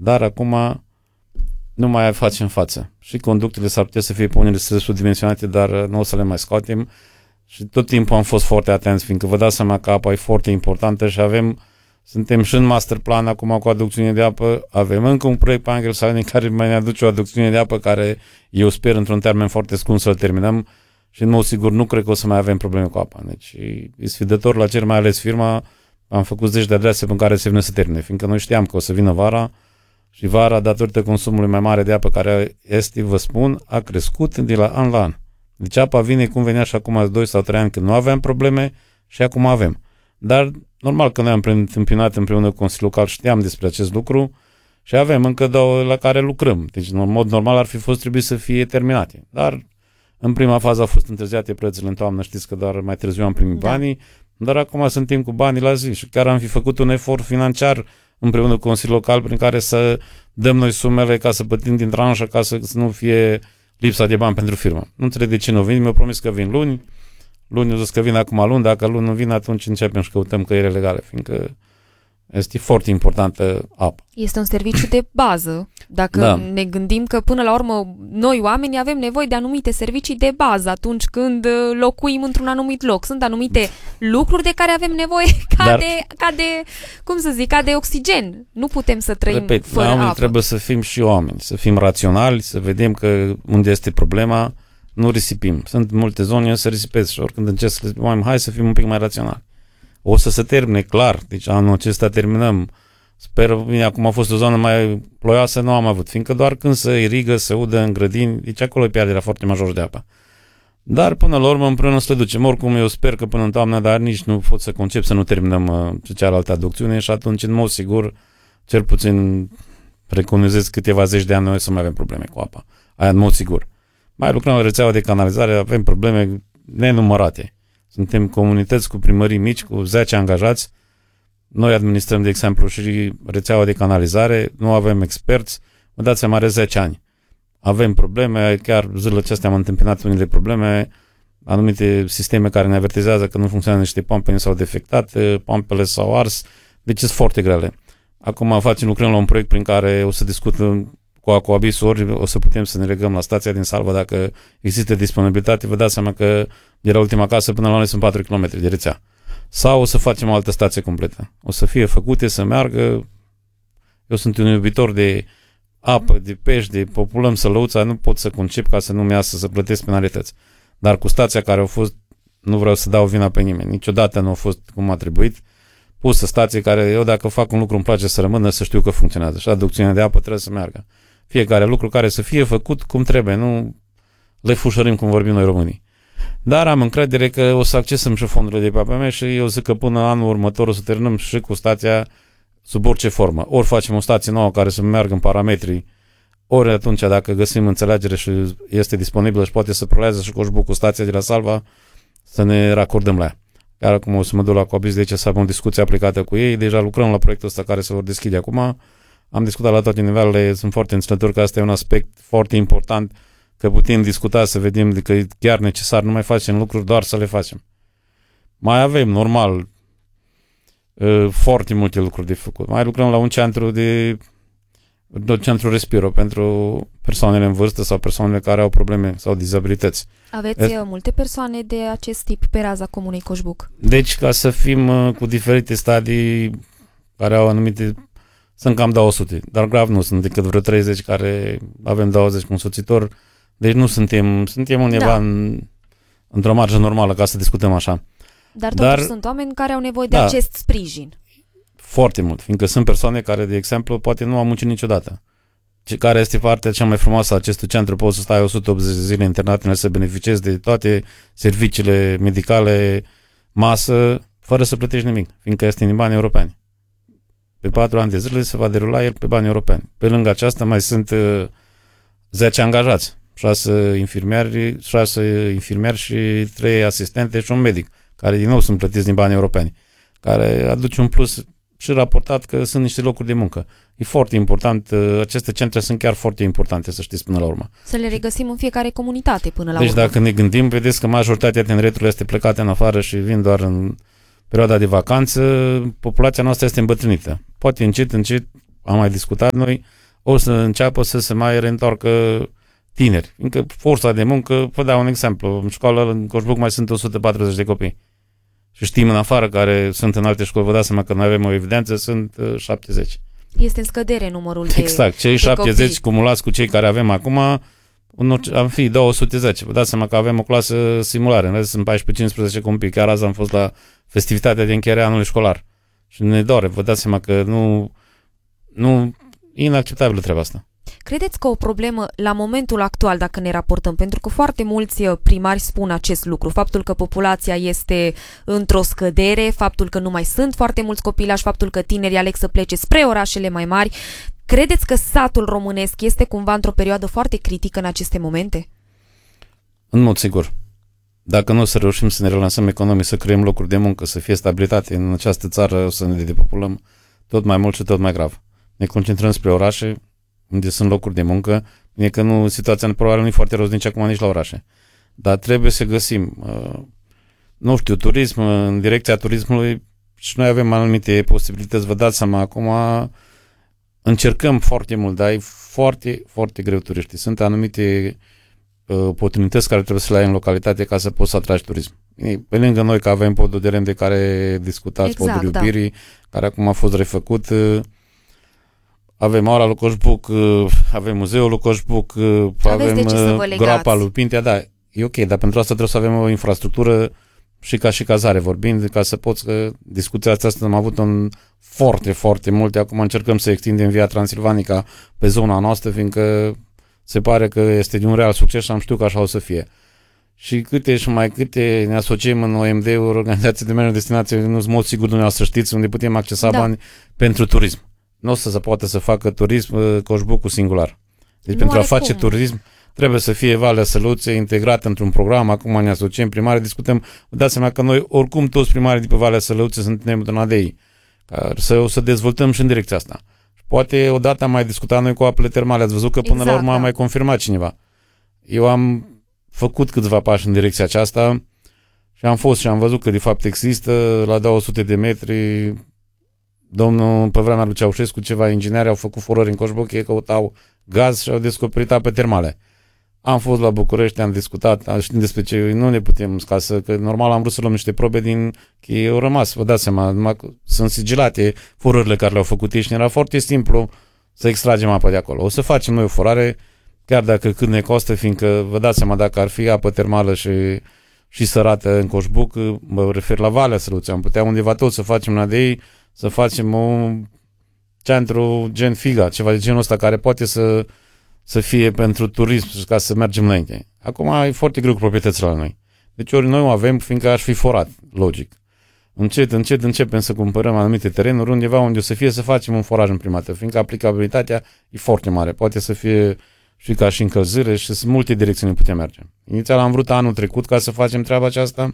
Dar acum nu mai facem față. Și conductele s-ar putea să fie pe unele subdimensionate, dar nu o să le mai scoatem. Și tot timpul am fost foarte atenți, fiindcă vă dați seama că apa e foarte importantă și suntem și în master plan acum cu aducțiune de apă, avem încă un proiect pe Anghel care mai ne aduce o aducțiune de apă care eu sper într-un termen foarte scurt să-l terminăm și în mod sigur nu cred că o să mai avem probleme cu apa. Deci e sfidător la cer, mai ales firma, am făcut 10 de adrese pe care se vine să termine, fiindcă noi știam că o să vină vara și vara, datorită consumului mai mare de apă care este, vă spun, a crescut de la an la an. Deci apa vine cum venea și acum 2 sau 3 ani când nu aveam probleme și acum avem. Dar normal că noi am întâmpinat împreună cu Consiliul Local, știam despre acest lucru și avem încă 2 la care lucrăm. Deci în mod normal ar fi fost trebuit să fie terminate. Dar în prima fază au fost întârziate plățile în toamnă, știți că doar mai târziu am primit banii, dar acum suntem cu banii la zi și chiar am fi făcut un efort financiar împreună cu Consiliul Local prin care să dăm noi sumele ca să plătim din tranșă, ca să nu fie lipsa de bani pentru firmă. Nu înțeleg de ce nu vin, mi-au promis că vin luni. Luni o zis că vin acum luni, dacă luni nu vin, atunci începem și căutăm căile legale, fiindcă este foarte importantă apa. Este un serviciu de bază. Dacă ne gândim că până la urmă noi oamenii avem nevoie de anumite servicii de bază atunci când locuim într-un anumit loc. Sunt anumite lucruri de care avem nevoie ca de oxigen. Nu putem să trăim fără apă. Trebuie să fim și oameni, să fim raționali, să vedem că unde este problema, nu risipim. Sunt multe zone să risipesc și oricând încerc să le hai să fim un pic mai raționali. O să se termine, clar. Deci anul acesta terminăm. Sper, bine, acum a fost o zonă mai ploioasă, nu am avut, fiindcă doar când se irigă, se udă în grădini, deci acolo e pierderea foarte majoră de apă. Dar până la urmă împreună să le ducem. Oricum eu sper că până în toamnă, dar nici nu pot să concep să nu terminăm cealaltă aducțiune și atunci, în mod sigur, cel puțin preconizez câteva zeci de ani noi să mai avem probleme cu apa. Aia în mod sigur. Mai lucrăm la rețeaua de canalizare, avem probleme nenumărate. Suntem comunități cu primării mici, cu 10 angajați. Noi administrăm, de exemplu, și rețeaua de canalizare, nu avem experți, vă dați seama, are 10 ani. Avem probleme, chiar zilele acestea am întâmpinat unele probleme, anumite sisteme care ne avertizează că nu funcționează niște pompe, s-au defectat, pompele s-au ars, deci sunt foarte grele. Acum lucrăm la un proiect prin care o să discutăm cu Aquabis, ori o să putem să ne legăm la stația din Salva dacă există disponibilitate. Vă dați seama că de la ultima casă până la noi sunt 4 km de rețea. Sau o să facem o altă stație completă. O să fie făcute, să meargă. Eu sunt un iubitor de apă, de pești, de populăm Sălăuța, nu pot să concep ca să nu-mi iasă să plătesc penalități. Dar cu stația care au fost, nu vreau să dau vina pe nimeni, niciodată nu a fost cum a trebuit, pusă stație care eu dacă fac un lucru îmi place să rămână, să știu că funcționează. Și aducțiunea de apă trebuie să meargă. Fiecare lucru care să fie făcut cum trebuie, nu le fușărim cum vorbim noi românii. Dar am încredere că o să accesăm și fondurile de pe APM și eu zic că până anul următor o să terminăm și cu stația sub orice formă. Ori facem o stație nouă care să meargă în parametri, ori atunci dacă găsim înțelegere și este disponibilă și poate să prolează și cu stația de la Salva, să ne racordăm la ea. Iar acum o să mă duc la Coabis, de ce să avem o discuție aplicată cu ei. Deja lucrăm la proiectul ăsta care se vor deschide acum. Am discutat la toate nivelele, sunt foarte înțelegător că asta e un aspect foarte important, că putem discuta să vedem că e chiar necesar, nu mai facem lucruri, doar să le facem. Mai avem, normal, foarte multe lucruri de făcut. Mai lucrăm la un centru Respiro pentru persoanele în vârstă sau persoanele care au probleme sau dizabilități. Aveți multe persoane de acest tip pe raza comunei Coșbuc? Deci, ca să fim cu diferite stadii care au anumite, sunt cam 200, dar grav nu sunt decât vreo 30 care avem 20 cu însoțitor, deci nu suntem undeva într-o marjă normală ca să discutăm așa. Dar sunt oameni care au nevoie de acest sprijin. Foarte mult, fiindcă sunt persoane care, de exemplu, poate nu au muncit niciodată. Care este partea cea mai frumoasă a acestui centru? Poți să stai 180 de zile internat să beneficiezi de toate serviciile medicale, masă, fără să plătești nimic, fiindcă este în bani europeni. Pe 4 ani de zile se va derula el pe bani europeni. Pe lângă aceasta mai sunt 10 angajați, 6 infirmieri și 3 asistente și un medic, care din nou sunt plătiți din bani europeni, care aduce un plus și raportat că sunt niște locuri de muncă. E foarte important, aceste centre sunt chiar foarte importante, să știți, până la urmă. Să le regăsim în fiecare comunitate până la urmă. Deci dacă ne gândim, vedeți că majoritatea tineretului este plecată în afară și vin doar în perioada de vacanță, populația noastră este îmbătrânită. Poate încet, am mai discutat noi, o să înceapă să se mai reîntoarcă tineri. Încă forța de muncă, vă dau un exemplu, în școală în Coșbuc mai sunt 140 de copii. Și știm în afară care sunt în alte școli, vă dați seama că noi avem o evidență, sunt 70. Este în scădere numărul exact, cei de 70 copii. cumulați cu cei care avem acum, am fi 210. Vă dați seama că avem o clasă simulare, în rest sunt 14-15 copii. Chiar azi am fost la festivitatea de încheiere a anului școlar. Și ne doare, vă dați seama că nu e inacceptabilă treaba asta. Credeți că o problemă la momentul actual, dacă ne raportăm, pentru că foarte mulți primari spun acest lucru, faptul că populația este într-o scădere, faptul că nu mai sunt foarte mulți copilași, faptul că tinerii aleg să plece spre orașele mai mari, credeți că satul românesc este cumva într-o perioadă foarte critică în aceste momente? În mod sigur. Dacă nu o să reușim să ne relansăm economic, să creăm locuri de muncă, să fie stabilitate în această țară, o să ne depopulăm tot mai mult și tot mai grav. Ne concentrăm spre orașe, unde sunt locuri de muncă, bine că situația probabil nu e foarte roz nici acum, nici la orașe. Dar trebuie să găsim, turism, în direcția turismului, și noi avem anumite posibilități, vă dați seama, acum încercăm foarte mult, dar e foarte, foarte greu turiștii. Sunt anumite oportunități care trebuie să le ai în localitate ca să poți să atragi turism. Pe lângă noi că avem podul de lemn de care discutați, podul iubirii, care acum a fost refăcut, avem aura lui Coșbuc, avem muzeul lui Coșbuc, avem groapa lui Pintea, da, e ok, dar pentru asta trebuie să avem o infrastructură și cazare vorbind, ca să poți, că discuția asta am avut în foarte, foarte multe, acum încercăm să extindem Via Transilvanica pe zona noastră, fiindcă se pare că este de un real succes și am știut că așa o să fie. Și câte ne asociem în OMD-uri, organizații de management destinație, nu-s mod sigur dumneavoastră știți, unde putem accesa bani pentru turism. Nu o să se poată să facă turism Coșbucul singular. Deci pentru a face turism trebuie să fie Valea Săluței integrată într-un program. Acum ne asociem primari, discutăm. Vă dați seama că noi oricum toți primarii de pe Valea Săluței suntem în ADI. O să dezvoltăm și în direcția asta. Poate odată am mai discutat noi cu apele termale. Ați văzut că până la urmă a mai confirmat cineva. Eu am făcut câțiva pași în direcția aceasta și am fost și am văzut că de fapt există la 200 de metri. Domnul, pe vremea lui Ceaușescu, ceva ingineri au făcut forări în Coșbuc, ei căutau gaz și au descoperit ape termale. Am fost la București, am discutat, știm despre ce nu ne putem scasă, că normal am vrut să luăm niște probe din că ei au rămas, vă dați seama, numai sunt sigilate forările care le-au făcut ei și era foarte simplu să extragem apă de acolo. O să facem noi o forare, chiar dacă cât ne costă, fiindcă vă dați seama, dacă ar fi apă termală și sărată în Coșbuc, mă refer la Valea Săluței, am putea undeva tot să facem la de ei, să facem un centru gen Figa, ceva de genul ăsta care poate să fie pentru turism ca să mergem înainte. Acum e foarte greu cu proprietățile la noi. Deci ori noi o avem, fiindcă aș fi forat, logic. Încet începem să cumpărăm anumite terenuri undeva unde o să fie să facem un foraj în prima dată, fiindcă aplicabilitatea e foarte mare. Poate să fie și ca și încălzire și sunt multe direcții putem merge. Inițial am vrut anul trecut ca să facem treaba aceasta.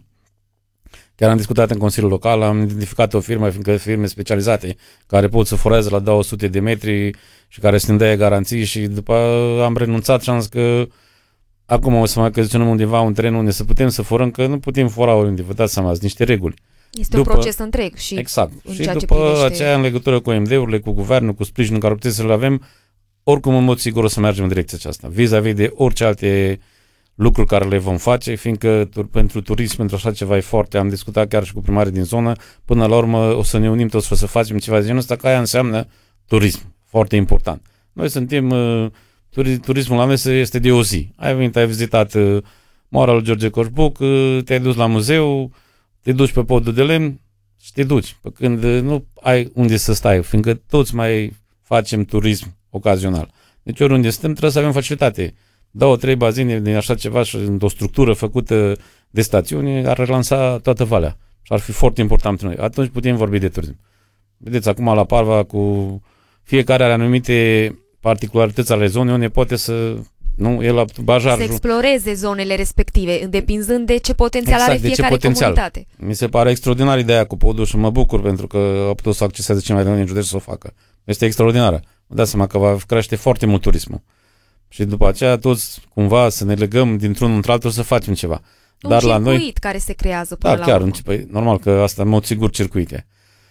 Chiar am discutat în Consiliul Local, am identificat o firmă, fiindcă firme specializate care pot să foreze la 200 de metri și care să ne dea garanții și după am renunțat și am zis că acum o să mai achiziționăm undeva un teren unde să putem să forăm, că nu putem fora oriunde, vă dați seama, sunt niște reguli. Este un proces întreg și exact. Și după aceea, în legătură cu OMD-urile, cu guvernul, cu sprijinul care putem să le avem, oricum în mod sigur o să mergem în direcția aceasta, vis-a-vis de orice alte lucruri care le vom face, fiindcă pentru turism, pentru așa ceva e foarte, am discutat chiar și cu primarii din zonă, până la urmă o să ne unim toți să facem ceva de genul ăsta, că aia înseamnă turism, foarte important. Noi suntem, turismul la noi este de o zi. Ai venit, ai vizitat moara lui George Coșbuc, te-ai dus la muzeu, te duci pe podul de lemn și te duci, pe când nu ai unde să stai, fiindcă toți mai facem turism ocazional. Deci oriunde suntem trebuie să avem facilitate. 2-3 bazine din așa ceva și într-o structură făcută de stațiuni ar relansa toată valea. Și ar fi foarte important pentru noi. Atunci putem vorbi de turism. Vedeți, acum la Parva, cu fiecare are anumite particularități ale zonei, unde poate să... Nu, el la Bajar, să exploreze zonele respective, depinzând de ce potențial are fiecare comunitate. Mi se pare extraordinar ideea cu podul și mă bucur pentru că a putut să acceseze cel mai de unde în județ să o facă. Este extraordinară. Vă dați seama că va crește foarte mult turismul. Și după aceea toți cumva să ne legăm dintr-unul într-altul să facem ceva. Dar la noi care se creează până la urmă. Chiar, normal că asta în mod sigur circuite.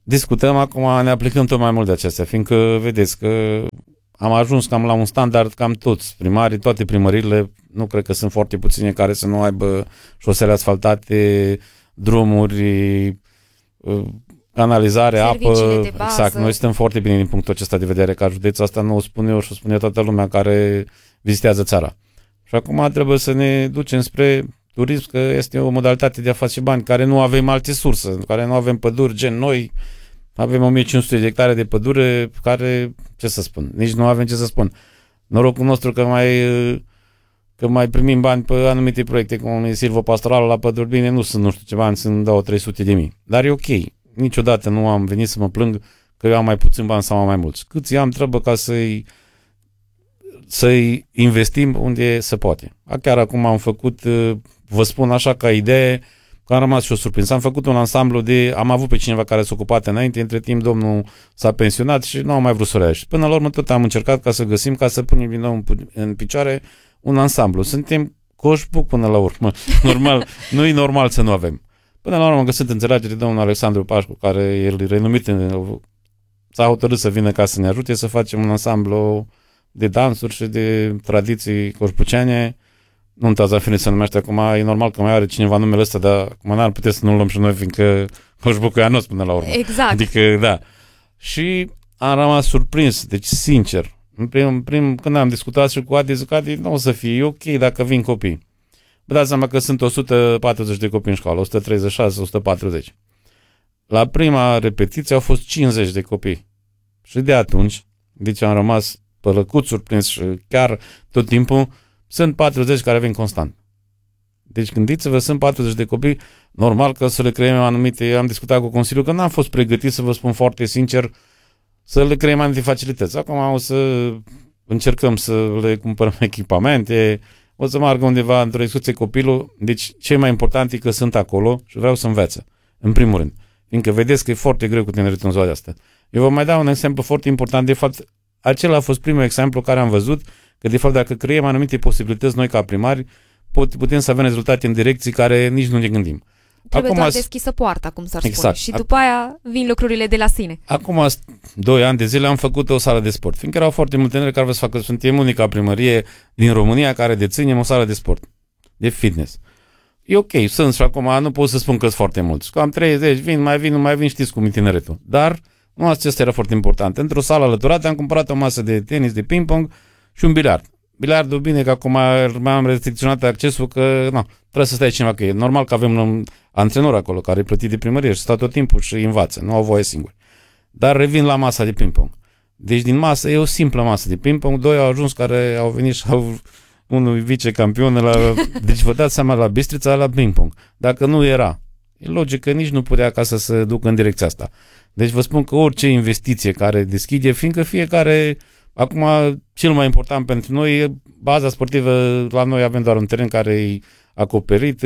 discutăm acum, ne aplicăm tot mai mult de acestea, fiindcă vedeți că am ajuns cam la un standard, cam toți primarii, toate primările, nu cred că sunt foarte puține care să nu aibă șosele asfaltate, drumuri, canalizare, apă. Exact, noi suntem foarte bine din punctul acesta de vedere, ca județ, asta nu o spun eu și o spune toată lumea care vizitează țara. Și acum trebuie să ne ducem spre turism, că este o modalitate de a face bani, care nu avem alte surse, care nu avem păduri, gen noi avem 1500 de hectare de pădure, care, ce să spun, nici nu avem ce să spun. Norocul nostru că mai primim bani pe anumite proiecte, cum e silvopastorală la păduri, bine, nu sunt, nu știu ce bani, sunt 200-300 de mii. Dar e ok. Niciodată nu am venit să mă plâng că eu am mai puțin bani sau am mai mulți. Câți am trebuie ca să-i investim unde se poate. Chiar acum am făcut, vă spun așa ca idee, că am rămas și eu surprins. Am făcut un ansamblu am avut pe cineva care s-a ocupat înainte, între timp domnul s-a pensionat și nu am mai vrut să reia. Și până la urmă tot am încercat ca să găsim, ca să punem din nou în picioare un ansamblu. Suntem coșbuc până la urmă. Normal, nu e normal să nu avem. Până la urmă am găsit înțelegere de domnul Alexandru Pașcu, care e renumit, s-a hotărât să vină ca să ne ajute să facem un ansamblu de dansuri și de tradiții coșbuceane. Nu Tazafiri se numește acum, e normal că mai are cineva numele ăsta, dar acum n-ar putea să nu luăm și noi, fiindcă coșbucul e a nostru până la urmă. Exact. Adică, da. Și am rămas surprins, deci sincer, când am discutat și cu Adi, zic, Adi, nu o să fie ok dacă vin copii. Vă dați seama că sunt 140 de copii în școală, 136, 140. La prima repetiție au fost 50 de copii. Și de atunci, deci am rămas plăcut surprins și chiar tot timpul, sunt 40 care vin constant. Deci gândiți-vă, sunt 40 de copii, normal că să le creăm anumite, am discutat cu Consiliul, că n-am fost pregătit, să vă spun foarte sincer, să le creăm anumite facilități. Acum o să încercăm să le cumpărăm echipamente, o să meargă undeva într-o excursie copilul, deci ce mai important e că sunt acolo și vreau să învețe, în primul rând. Fiindcă vedeți că e foarte greu cu tineretul în ziua de asta. Eu vă mai dau un exemplu foarte important, de fapt, acela a fost primul exemplu care am văzut, că de fapt dacă creăm anumite posibilități noi ca primari, putem să avem rezultate în direcții care nici nu ne gândim. Trebuie doar deschisă poarta, cum s-ar spune. Și după aia vin lucrurile de la sine. Acum 2 ani de zile am făcut o sală de sport, fiindcă erau foarte multe tineri care vreau să facă, suntem unica primărie din România care deținem o sală de sport, de fitness. E ok, sunt și acum, nu pot să spun că sunt foarte mulți. Cam 30, vin, nu mai vin, știți cum e tineretul. Dar nu, acesta era foarte important. Într-o sală alăturată am cumpărat o masă de tenis, de ping-pong și un biliard. Biliardul, bine că acum m-am restricționat accesul, că trebuie să stai cineva, că e normal că avem un antrenor acolo care e plătit de primărie și stă tot timpul și învață, nu au voie singuri. Dar revin la masa de ping-pong. Deci din masă e o simplă masă de ping-pong, 2 au ajuns care au venit și au unul vicecampion deci vă dați seama la Bistrița la ping-pong. Dacă nu era, e logic că nici nu putea ca să se ducă în direcția asta. Deci vă spun că orice investiție care deschide, fiindcă fiecare, acum cel mai important pentru noi e baza sportivă, la noi avem doar un teren care e acoperit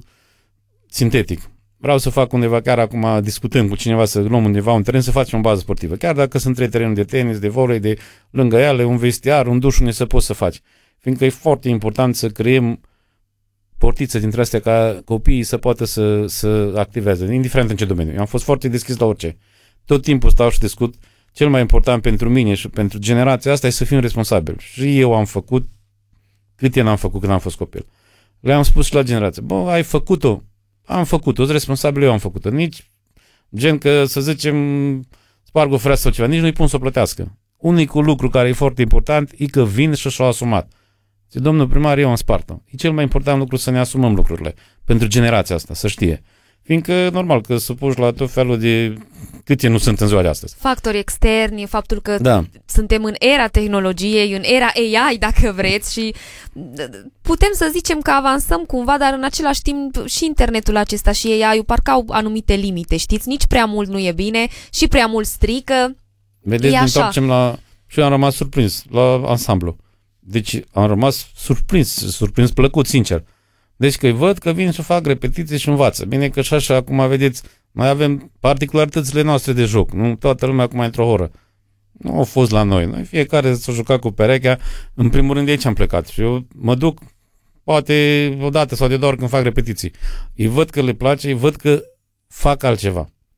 sintetic. Vreau să fac undeva, chiar acum discutăm cu cineva să luăm undeva un teren să facem o bază sportivă. Chiar dacă sunt 3 terenuri de tenis, de volei, de lângă ele, un vestiar, un duș unde să poți să faci. Fiindcă e foarte important să creăm portițe dintre astea ca copiii să poată să activeze, indiferent în ce domeniu. Eu am fost foarte deschis la orice. Tot timpul stau și discut. Cel mai important pentru mine și pentru generația asta e să fim responsabili. Și eu am făcut cât n-am făcut când am fost copil. Le-am spus și la generație. Bă, ai făcut-o. Am făcut-o. Sunt responsabil, eu am făcut-o. Nici gen că, să zicem, sparg o frească sau ceva. Nici nu-i pun să o plătească. Unicul lucru care e foarte important e că vin și și-o asumat. Zice, domnul primar, eu am spart-o. E cel mai important lucru să ne asumăm lucrurile. Pentru generația asta, să știe. Fiindcă, normal, că să puși la tot felul de câte nu sunt în ziua de astăzi. Factori externi, faptul că suntem în era tehnologiei, în era AI, dacă vreți, și putem să zicem că avansăm cumva, dar în același timp și internetul acesta și AI-ul parcă au anumite limite, știți? Nici prea mult nu e bine și prea mult strică. Vedeți, ne întoarcem la... Și eu am rămas surprins la ansamblu. Deci am rămas surprins plăcut, sincer. Deci că îi văd că vin și fac repetiții și învață. Bine că și așa, acum vedeți, mai avem particularitățile noastre de joc. Nu toată lumea acum într-o oră. Nu au fost la noi. Noi fiecare s-a jucat cu perechea. În primul rând de aici am plecat. Și eu mă duc poate o dată sau de 2 ori când fac repetiții. Îi văd că le place, îi văd că fac altceva.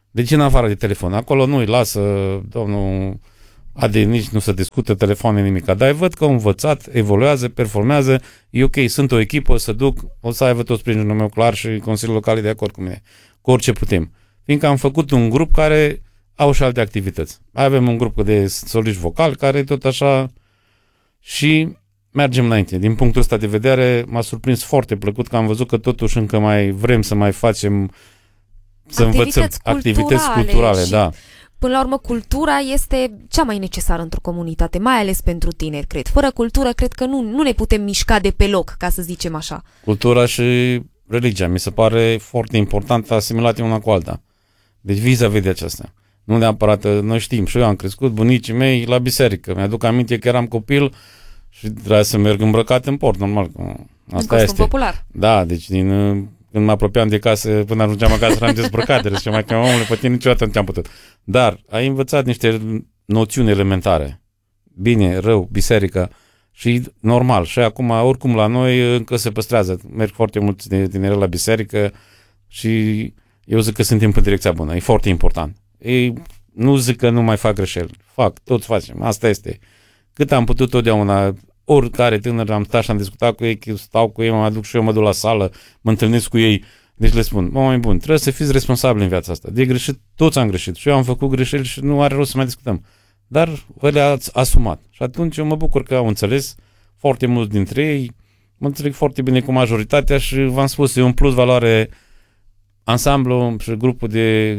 Deci în afară de telefon. Acolo nu-i lasă domnul Adi, nici nu se discută telefoane, nimic. Dar văd că au învățat, evoluează, performează, e ok, sunt o echipă, o să duc, o să aibă tot sprijinul meu clar și Consiliul Local e de acord cu mine, cu orice putem. Fiindcă am făcut un grup care au și alte activități. Avem un grup de soliști vocali care tot așa și mergem înainte. Din punctul ăsta de vedere m-a surprins foarte plăcut că am văzut că totuși încă mai vrem să mai facem, să învățăm activități culturale, da. Până la urmă, cultura este cea mai necesară într-o comunitate, mai ales pentru tineri, cred. Fără cultură, cred că nu ne putem mișca de pe loc, ca să zicem așa. Cultura și religia mi se pare foarte important asimilate una cu alta. Deci vis-a-vis de aceasta. Nu neapărat, noi știm, și eu am crescut, bunicii mei la biserică. Mi-aduc aminte că eram copil și trebuia să merg îmbrăcat în port, normal. Asta este popular. Da, deci când mă apropiam de casă, până ajungeam acasă, eram dezbrăcat, deci mai că omule, pe tine niciodată nu te-am putut. Dar ai învățat niște noțiuni elementare. Bine, rău, biserică și normal. Și acum, oricum, la noi încă se păstrează. Merg foarte mulți de tineri la biserică și eu zic că suntem pe direcția bună. E foarte important. Ei, nu zic că nu mai fac greșeli. Toți facem. Asta este. Cât am putut totdeauna, oricare tânăr am stat și am discutat cu ei, stau cu ei, mă aduc și eu, mă duc la sală, mă întâlnesc cu ei. Deci le spun, mai bun, trebuie să fiți responsabili în viața asta. De greșit, toți am greșit. Și eu am făcut greșeli și nu are rost să mai discutăm. Dar vă le-ați asumat. Și atunci eu mă bucur că au înțeles foarte mulți dintre ei. Mă înțeleg foarte bine cu majoritatea și v-am spus, e un plus valoare ansamblu și grupul de,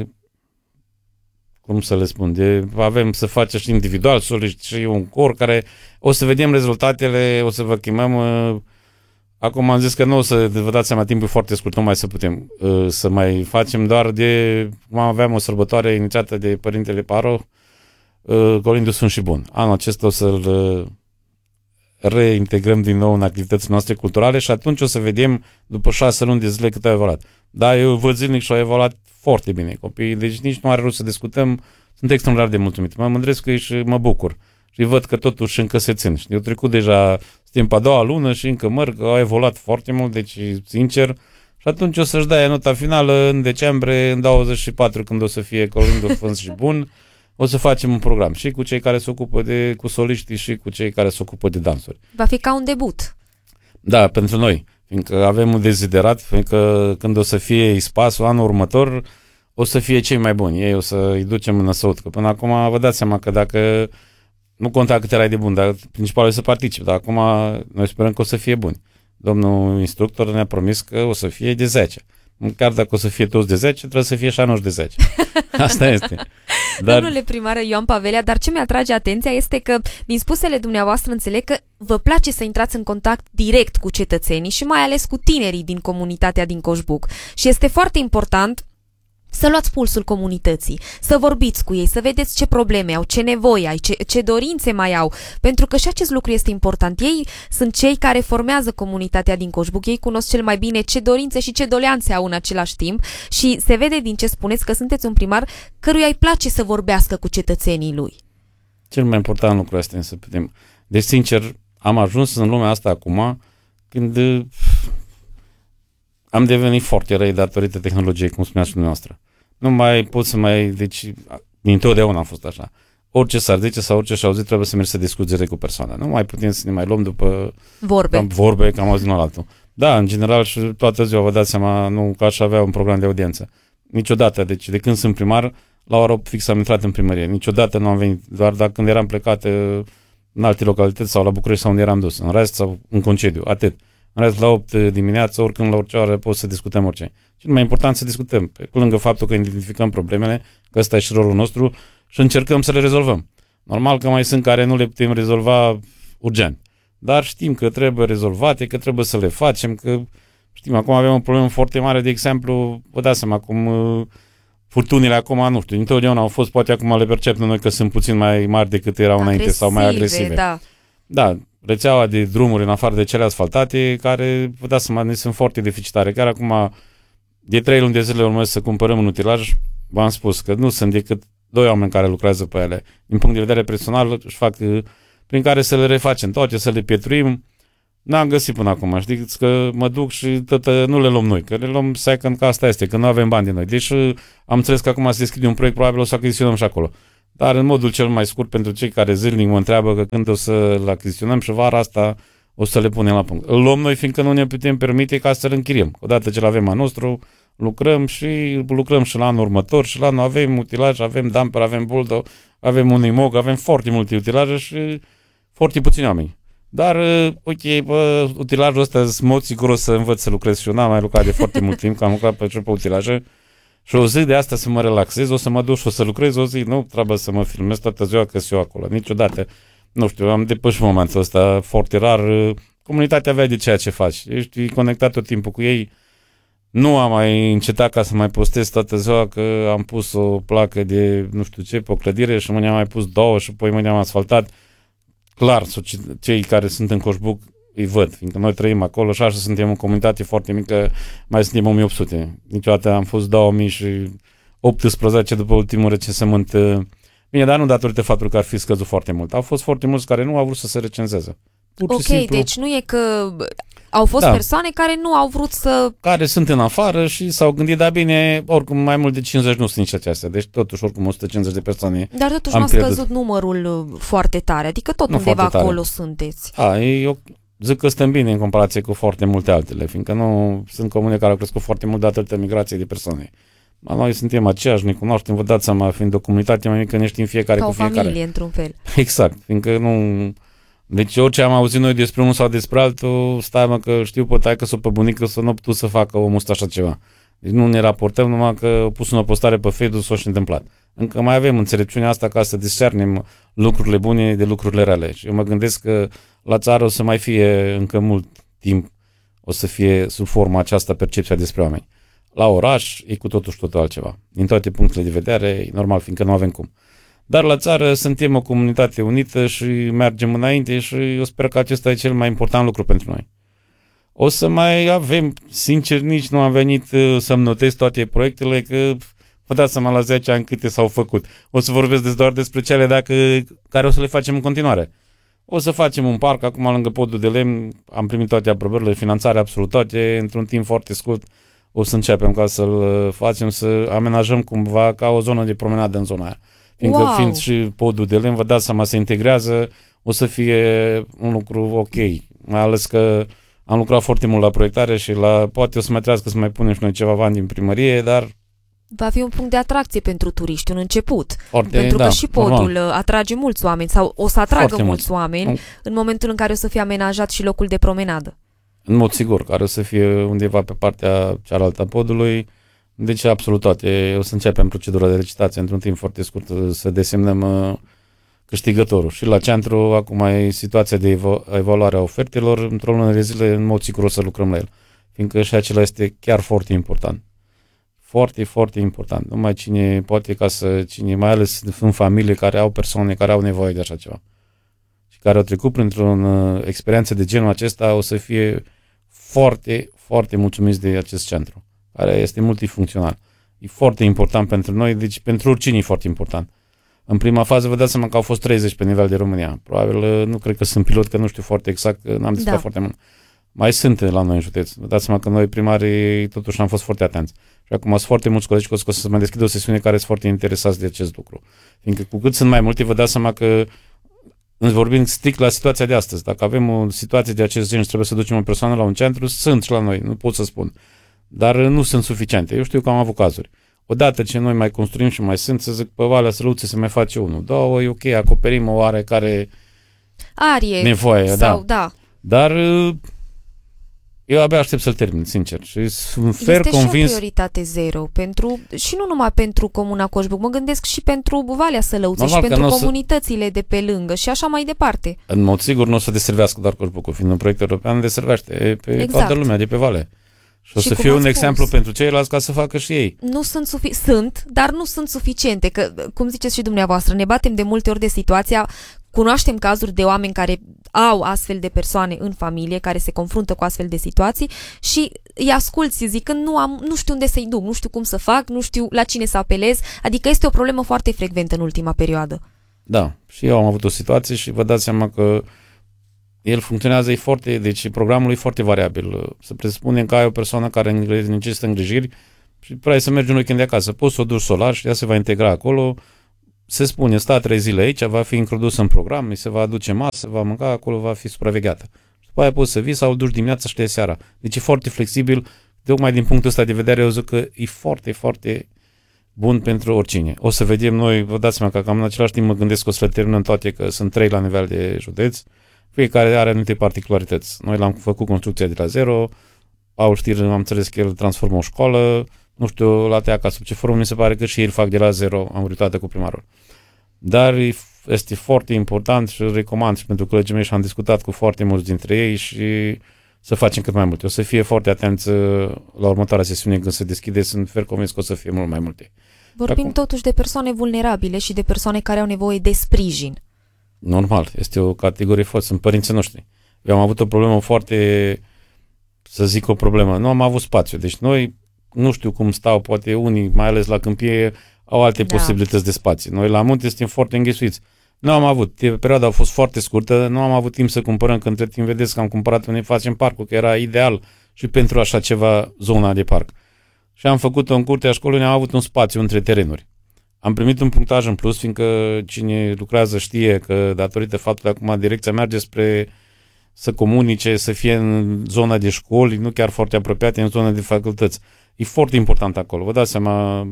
cum să le spun, avem să facem și individual, soliști și un cor care o să vedem rezultatele, o să vă chemăm. Acum am zis că nu o să vă dați seama, timpul foarte scurt, nu mai să putem să mai facem doar aveam o sărbătoare inițiată de Părintele Paro, Colindu Sunt și Bun. Anul acesta o să-l reintegrăm din nou în activitățile noastre culturale și atunci o să vedem după 6 luni de zile cât au evoluat. Da, eu văd zilnic și au evoluat foarte bine copiii, deci nici nu are rost să discutăm, sunt extraordinar de mulțumit. Mă mândresc cu ei și mă bucur. Și văd că totuși încă se țin. Eu trecut deja, suntem pe a doua lună și încă merg, au evoluat foarte mult, deci sincer. Și atunci o să-și dea nota finală în decembrie, în 24, când o să fie Colindu Sunt și Bun. O să facem un program și cu cei care se ocupă cu soliștii și cu cei care se ocupă de dansuri. Va fi ca un debut. Da, pentru noi, fiindcă avem un deziderat, fiindcă când o să fie spasul anul următor, o să fie cei mai buni. Ei o să îi ducem în năsăut. Că până acum vă dați seama că dacă nu conta cât erai de bun, dar principalul e să participi. Dar acum noi sperăm că o să fie buni. Domnul instructor ne-a promis că o să fie de 10. Chiar dacă o să fie toți de 10, trebuie să fie și anoși de 10. Asta este. Domnule primar Ioan Pavelea, dar ce mi-atrage atenția este că, din spusele dumneavoastră, înțeleg că vă place să intrați în contact direct cu cetățenii și mai ales cu tinerii din comunitatea din Coșbuc. Și este foarte important să luați pulsul comunității, să vorbiți cu ei, să vedeți ce probleme au, ce nevoi ai, ce dorințe mai au, pentru că și acest lucru este important. Ei sunt cei care formează comunitatea din Coșbuc, ei cunosc cel mai bine ce dorințe și ce doleanțe au în același timp și se vede din ce spuneți că sunteți un primar căruia îi place să vorbească cu cetățenii lui. Cel mai important lucru este să putem. Deci, sincer, am ajuns în lumea asta acum când am devenit foarte răi datorită tehnologiei, cum spunea și dumneavoastră. Nu mai pot să deci, dintotdeauna am fost așa. Orice s-ar zice sau orice și-au zis, trebuie să mergi să discuți direct cu persoana. Nu mai putem să ne mai luăm după vorbe că am auzit unul la altul. Da, în general și toată ziua vă dați seama, nu că aș avea un program de audiență. Niciodată, deci de când sunt primar, la ora 8 fix am intrat în primărie. Niciodată nu am venit, doar dacă când eram plecat în alte localități sau la București sau unde eram dus. În rest sau în concediu, atât. În rest, la 8 dimineața, oricând la orice oră, pot să discutăm orice. Cel mai important să discutăm, pe lângă faptul că identificăm problemele, că ăsta e și rolul nostru, și încercăm să le rezolvăm. Normal că mai sunt care nu le putem rezolva urgent, dar știm că trebuie rezolvate, că trebuie să le facem, că știm, acum avem o problemă foarte mare, de exemplu, vă dați seama, acum furtunile acum, nu știu, întotdeauna au fost, poate acum le percepem noi că sunt puțin mai mari decât erau înainte sau mai agresive. Da, rețeaua de drumuri în afară de cele asfaltate, care, vă dați seama, ne sunt foarte deficitare. Chiar acum, de 3 luni de zile urmesc să cumpărăm un utilaj, v-am spus că nu sunt decât 2 oameni care lucrează pe ele. Din punct de vedere personal, își fac prin care să le refacem toate, să le pietruim. N-am găsit până acum, știți că mă duc și nu le luăm noi, că le luăm second, că asta este, că nu avem bani de noi. Deci am înțeles că acum se deschide un proiect, probabil o să achiziționăm și acolo. Dar în modul cel mai scurt pentru cei care zilnic mă întreabă că când o să-l achiziționăm și vara asta o să le punem la punct. Îl luăm noi fiindcă nu ne putem permite ca să-l închiriem. Odată ce l-avem a nostru, lucrăm și la anul următor și la anul avem utilaj, avem dumper, avem bulldog, avem un imog, avem foarte multe utilaje și foarte puțini oameni. Dar, utilajul ăsta sunt mod sigur o să învăț să lucrez și eu. N-am mai lucrat de foarte mult timp, că am lucrat pe utilaje și o zi de asta să mă relaxez, o să mă duc și o să lucrez o zi, nu trebuie să mă filmez toată ziua că sunt eu acolo, niciodată. Nu știu, am depășit momentul ăsta foarte rar, comunitatea vede ceea ce faci, ești conectat tot timpul cu ei. Nu am mai încetat ca să mai postez toată ziua că am pus o placă de nu știu ce pe o clădire și mâine am mai pus 2 și apoi mâine am asfaltat. Clar, cei care sunt în Coșbuc îi văd, fiindcă noi trăim acolo și așa suntem o comunitate foarte mică, mai suntem 1800. Niciodată am fost 2018 după ultimul recensământ. Bine, dar nu datorită faptului că ar fi scăzut foarte mult. Au fost foarte mulți care nu au vrut să se recenzeze. Ok, simplu, deci nu e că au fost persoane care nu au vrut să... Care sunt în afară și s-au gândit, dar bine, oricum mai mult de 50 nu sunt nici acestea, deci totuși oricum 150 de persoane. Dar totuși nu a scăzut numărul foarte tare, adică tot nu undeva acolo sunteți. Eu zic că stăm bine în comparație cu foarte multe altele, fiindcă nu sunt comune care au crescut foarte mult datorită migrației de persoane. Noi suntem aceiași, ne cunoaștem, vă dați seama, fiind o comunitate mai mică, ne știm fiecare cu fiecare. Ca o familie, într-un fel. Exact, fiindcă nu... Deci orice am auzit noi despre unul sau despre altul, stai mă că știu pe taică sau pe bunică să nu putut să facă omul ăsta așa ceva. Deci nu ne raportăm numai că a pus o postare pe Facebook s-o și întâmplat. Încă mai avem înțelepciunea asta ca să discernem lucrurile bune de lucrurile rele. Și eu mă gândesc că la țară o să mai fie încă mult timp, o să fie sub forma aceasta percepția despre oameni. La oraș e cu totul și totul altceva. Din toate punctele de vedere, e normal, fiindcă nu avem cum. Dar la țară suntem o comunitate unită și mergem înainte și eu sper că acesta e cel mai important lucru pentru noi. O să mai avem, sincer, nici nu am venit să-mi notez toate proiectele, că vă dați seama la 10 ani câte s-au făcut. O să vorbesc doar despre cele care o să le facem în continuare. O să facem un parc acum lângă podul de lemn, am primit toate aprobările, finanțare absolut toate, într-un timp foarte scurt o să începem ca să-l facem, să amenajăm cumva ca o zonă de promenadă în zona aia. Fiindcă fiind și podul de lemn, vă dați seama, se integrează, o să fie un lucru ok. Mai ales că am lucrat foarte mult la proiectare și poate o să mai trească să mai punem și noi ceva bani din primărie, dar... Va fi un punct de atracție pentru turiști, un început. Pentru că și podul atrage mulți oameni sau o să atragă mulți oameni în momentul în care o să fie amenajat și locul de promenadă. În mod sigur, care o să fie undeva pe partea cealaltă a podului. Deci absolut toate. O să începem procedura de licitație într-un timp foarte scurt să desemnăm câștigătorul. Și la centru acum e situația de evaluare a ofertelor. Într-o lună de zile în mod sigur o să lucrăm la el. Fiindcă și acela este chiar foarte important. Foarte, foarte important. Numai cine poate mai ales în familie care au persoane care au nevoie de așa ceva. Și care au trecut printr-o experiență de genul acesta o să fie foarte, foarte mulțumiți de acest centru, care este multifuncțional. E foarte important pentru noi, deci pentru oricine e foarte important. În prima fază vă dați seama că au fost 30 pe nivel de România. Probabil, nu cred că sunt pilot, că nu știu foarte exact, că n-am discutat foarte mult. Mai sunt la noi în județ. Vă dați seama că noi primarii totuși am fost foarte atenți. Și acum sunt foarte mulți colegi că o să mai deschid o sesiune care sunt foarte interesați de acest lucru. Fiindcă cu cât sunt mai multe, vă dați seama că vorbim strict la situația de astăzi. Dacă avem o situație de acest gen și trebuie să ducem o persoană la un centru, sunt și la noi, nu pot să spun. Dar nu sunt suficiente. Eu știu că am avut cazuri. Odată ce noi mai construim și mai sunt, să zic, pe Valea Sălăuței se mai face unul. Două, e ok, acoperim o oarecare nevoie. Da. Dar eu abia aștept să-l termin, sincer. Și sunt convins... și o prioritate zero și nu numai pentru Comuna Coșbuc, mă gândesc și pentru Valea Sălăuței și pentru comunitățile de pe lângă și așa mai departe. În mod sigur nu o să deservească doar Coșbucul, fiind un proiect european, deservește pe toată lumea de pe Vale. Și o să fie un exemplu pentru ceilalți ca să facă și ei. Nu sunt, dar nu sunt suficiente, că, cum ziceți și dumneavoastră, ne batem de multe ori de situația, cunoaștem cazuri de oameni care au astfel de persoane în familie, care se confruntă cu astfel de situații și îi asculți zicând nu știu unde să-i duc, nu știu cum să fac, nu știu la cine să apelez, adică este o problemă foarte frecventă în ultima perioadă. Da, și eu am avut o situație și vă dați seama că el funcționează, deci programul e foarte variabil. Se presupune că ai o persoană care necesită îngrijiri și vrei să mergi un weekend de acasă. Poți să o duci solar și ea se va integra acolo. Se spune, sta 3 zile aici, va fi introdus în program, îi se va aduce masă, va mânca, acolo va fi supravegheată. Și după aia poți să vii sau o duci dimineața și seara. Deci e foarte flexibil. Tocmai din punctul ăsta de vedere, eu zic că e foarte, foarte bun pentru oricine. O să vedem noi, vă dați seama că cam în același timp mă gândesc că o să le terminăm toate, că sunt 3 la nivel de județ. Fiecare are anumite particularități. Noi l-am făcut construcția de la zero, au știri, am înțeles că el transformă o școală, nu știu, la Teaca sub ce forum, mi se pare că și ei îl fac de la zero, am uitat cu primarul. Dar este foarte important și îl recomand și pentru colegii mei și am discutat cu foarte mulți dintre ei și să facem cât mai multe. O să fie foarte atenți la următoarea sesiune când se deschide, sunt fer convins că o să fie mult mai multe. Vorbim totuși de persoane vulnerabile și de persoane care au nevoie de sprijin. Normal, este o categorie foarte, sunt părinții noștri. Eu am avut o problemă foarte, să zic o problemă, nu am avut spațiu, deci noi, nu știu cum stau, poate unii, mai ales la câmpie, au alte posibilități de spații. Noi la munte suntem foarte înghesuiți. Nu am avut, perioada a fost foarte scurtă, nu am avut timp să cumpărăm, că între timp vedeți că am cumpărat unde facem parcul, că era ideal și pentru așa ceva zona de parc. Și am făcut-o în curtea școlii, ne-am avut un spațiu între terenuri. Am primit un punctaj în plus, fiindcă cine lucrează știe că datorită faptului că acum direcția merge spre să comunice, să fie în zona de școli, nu chiar foarte apropiate, în zona de facultăți. E foarte important acolo. Vă dați seama,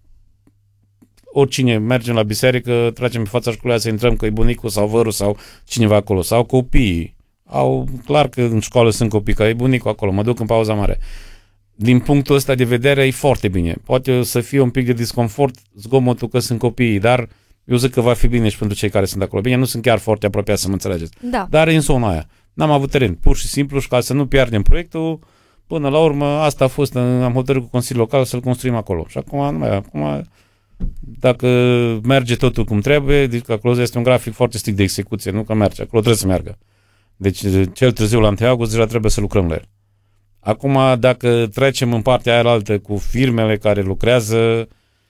oricine mergem la biserică, tragem pe fața școlii să intrăm că e bunicul sau vărul sau cineva acolo, sau copiii. Clar că în școală sunt copii, că e bunicul acolo, mă duc în pauza mare. Din punctul ăsta de vedere e foarte bine. Poate să fie un pic de disconfort zgomotul că sunt copiii, dar eu zic că va fi bine și pentru cei care sunt acolo. Bine, nu sunt chiar foarte apropiați, să mă înțelegeți. Da. Dar e în zona aia. N-am avut teren, pur și simplu, și ca să nu pierdem proiectul, până la urmă, asta a fost, am hotărât cu Consiliul Local să-l construim acolo. Și acum, dacă merge totul cum trebuie, adică acolo este un grafic foarte strict de execuție, nu că merge, acolo trebuie să meargă. Deci cel târziu la 1 august deja trebuie să lucrăm la el. Acum, dacă trecem în partea aia altă cu firmele care lucrează,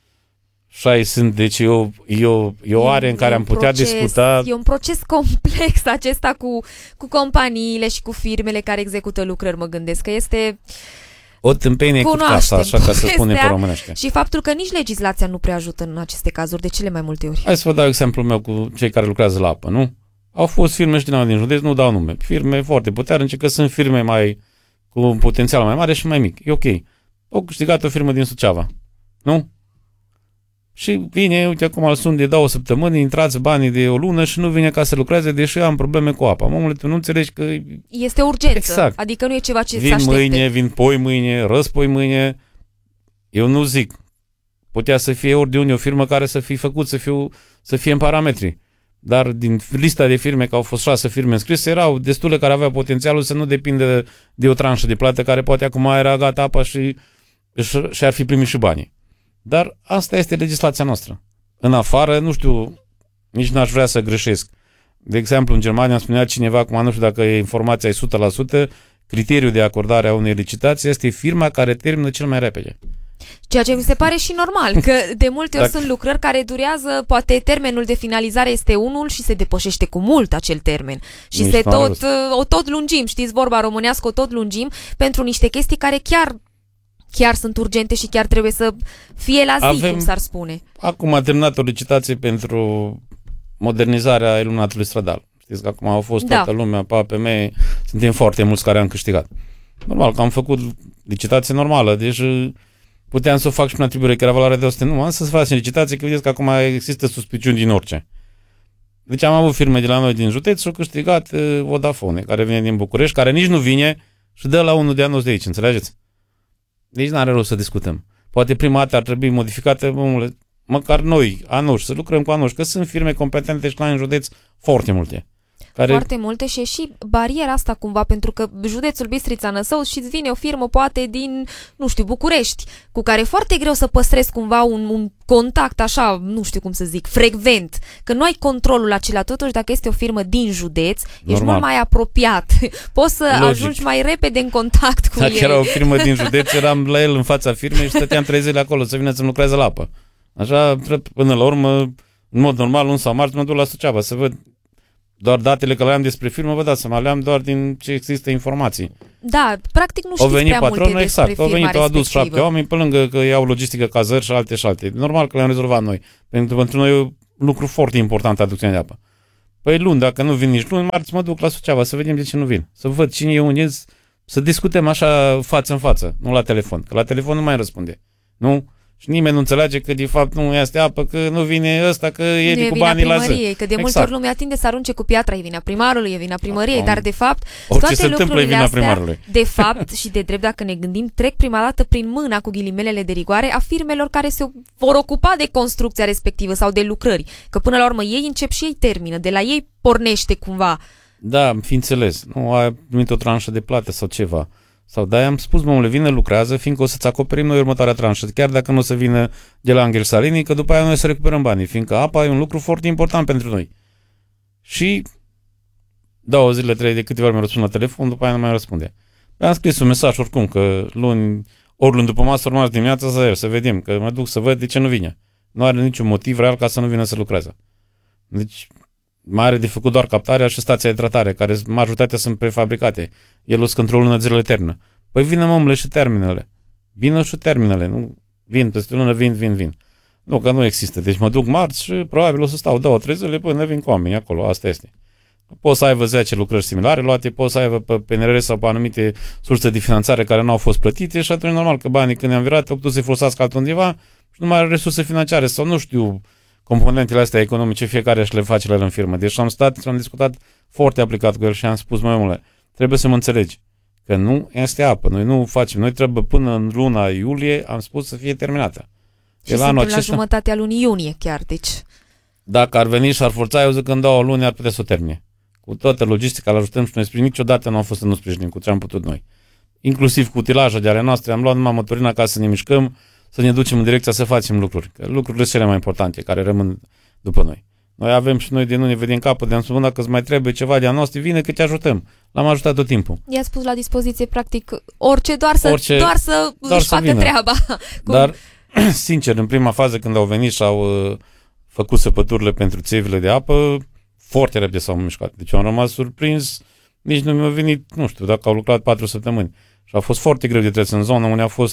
și sunt, deci e o are în care am putea discuta. E un proces complex acesta cu companiile și cu firmele care execută lucrări, mă gândesc că este... O tâmpenie cu casa, așa ca să spunem pe românește. Și faptul că nici legislația nu prea ajută în aceste cazuri, de cele mai multe ori. Hai să vă dau exemplul meu cu cei care lucrează la apă, nu? Au fost firme și din județ, nu dau nume. Firme foarte puternice, că sunt firme cu un potențial mai mare și mai mic. E ok. Au câștigat o firmă din Suceava. Nu? Și vine, uite acum îl sun de 2 săptămâni, intrați banii de o lună și nu vine ca să lucreze, deși am probleme cu apa. Omule, tu nu înțelegi că... Este urgență. Exact. Adică nu e ceva ce vin mâine, vin poi mâine, răspoi mâine. Eu nu zic. Putea să fie ori de unde o firmă care să fie făcut, să fie în parametri. Dar din lista de firme, că au fost 6 firme înscrise, erau destule care aveau potențialul să nu depindă de o tranșă de plată care poate acum era gata apa și ar fi primit și banii. Dar asta este legislația noastră. În afară, nu știu, nici n-aș vrea să greșesc. De exemplu, în Germania îmi spunea cineva, acum nu știu dacă informația e 100%, criteriul de acordare a unei licitații este firma care termină cel mai repede. Ceea ce mi se pare și normal, că de multe ori sunt lucrări care durează, poate termenul de finalizare este unul și se depășește cu mult acel termen. Și o tot lungim, știți vorba românească, o tot lungim pentru niște chestii care chiar sunt urgente și chiar trebuie să fie la zi, cum s-ar spune. Acum a terminat o licitație pentru modernizarea iluminatului stradal. Știți că acum au fost toată lumea pe APM, suntem foarte mulți care am câștigat. Normal că am făcut licitație normală, deci puteam să o fac și prin atribuire, că era valoarea de 100. Nu, am să facem licitație, că vedeți că acum există suspiciuni din orice. Deci am avut firme de la noi din județ și au câștigat Vodafone, care vine din București, care nici nu vine și dă la unul de anul de aici, înțelegeți? Deci n-are rost să discutăm. Poate prima dată ar trebui modificate, măcar noi, Anuș, să lucrăm cu Anuș, că sunt firme competente și la în județ foarte multe. Foarte multe și e și bariera asta cumva, pentru că județul Bistrița-Năsău și-ți vine o firmă poate din, nu știu, București, cu care e foarte greu să păstrezi cumva un contact așa, nu știu cum să zic, frecvent, că nu ai controlul acela. Totuși, dacă este o firmă din județ, ești mult mai apropiat, poți să ajungi mai repede în contact cu ei. Dacă era o firmă din județ, eram la el în fața firmei și stăteam 3 zile acolo să vină să-mi lucreze la apă. Așa, până la urmă, în mod normal, luni sau marți, mă duc la Suceava să văd. doar datele că le-am despre firmă, vă dați seama, le-am doar din ce există informații. Da, practic nu știți prea multe despre exact, firma au venit, au adus respectivă. 7 oameni, pe lângă că iau logistică, cazări și alte. Normal că le-am rezolvat noi. Pentru noi e un lucru foarte important aducția de apă. Păi luni, dacă nu vin nici luni, marți mă duc la Suceava să vedem de ce nu vin. Să văd cine e unde, să discutăm așa față în față, nu la telefon. Că la telefon nu mai răspunde. Nu? Și nimeni nu înțelege că de fapt nu este apă, că nu vine ăsta, că e cu banii la zi. Că de multe ori lumea tinde să arunce cu piatra, e vina primarului, e vina primăriei, dar de fapt toate lucrurile astea, de fapt și de drept, dacă ne gândim, trec prima dată prin mâna cu ghilimelele de rigoare a firmelor care se vor ocupa de construcția respectivă sau de lucrări. Că până la urmă ei încep și ei termină, de la ei pornește cumva. Da, fi înțeles. Nu a primit o tranșă de plată sau ceva. Sau de-aia am spus, măule, vină, lucrează, fiindcă o să-ți acoperim noi următoarea tranșă, chiar dacă nu o să vină de la Angel Salini, că după aia noi să recuperăm banii, fiindcă apa e un lucru foarte important pentru noi. Și 2 zile, 3 de câteva ori mi-a răspuns la telefon, după aia nu mai răspunde. Am scris un mesaj oricum, că luni după masă, ori marți dimineața să vedem, că mă duc să văd de ce nu vine. Nu are niciun motiv real ca să nu vină să lucreze. Deci mai are de făcut doar captarea și stația de tratare, care majoritatea sunt prefabricate. El o să într-o lună zilele termină. Păi vină, mămule, și terminele. Vină și terminele. Nu? Vin peste lună, vin. Nu, că nu există. Deci mă duc marți și probabil o să stau 2-3 zile până vin cu oamenii acolo. Asta este. Poți să aibă 10 lucrări similare luate, poți să aibă pe PNR sau pe anumite surse de finanțare care nu au fost plătite și atunci normal că banii când i-am virat au putut să-i folosească altundeva și nu mai are resurse financiare sau nu știu componentele astea economice, fiecare și le face la el în firmă. Deci am stat și am discutat foarte aplicat cu el și am spus, măi, trebuie să mă înțelegi că nu este apă. Noi nu facem. Noi trebuie până în luna iulie, am spus, să fie terminată. Și suntem la jumătatea lunii iunie chiar, deci. Dacă ar veni și ar forța, eu zic că în 2 luni ar putea să o termine. Cu toată logistica, îl ajutăm și noi sprijin. Niciodată nu am fost să nu sprijinim cu ce am putut noi. Inclusiv cu utilaja de ale noastre, am luat numai motorina ca să ne mișcăm, să ne ducem în direcția să facem lucruri. Că lucrurile cele mai importante care rămân după noi. Noi avem și noi de nu ne vedem capul, de-am spus, dacă îți mai trebuie ceva de-a noastră, vine că te ajutăm. L-am ajutat tot timpul. I-a spus la dispoziție, practic, orice, doar să își facă treaba. Dar, sincer, în prima fază, când au venit și au făcut săpăturile pentru țevile de apă, foarte repede s-au mișcat. Deci am rămas surprins, nici nu mi-a venit, nu știu, dacă au lucrat 4 săptămâni. Și a fost foarte greu de trece în zona unde a fost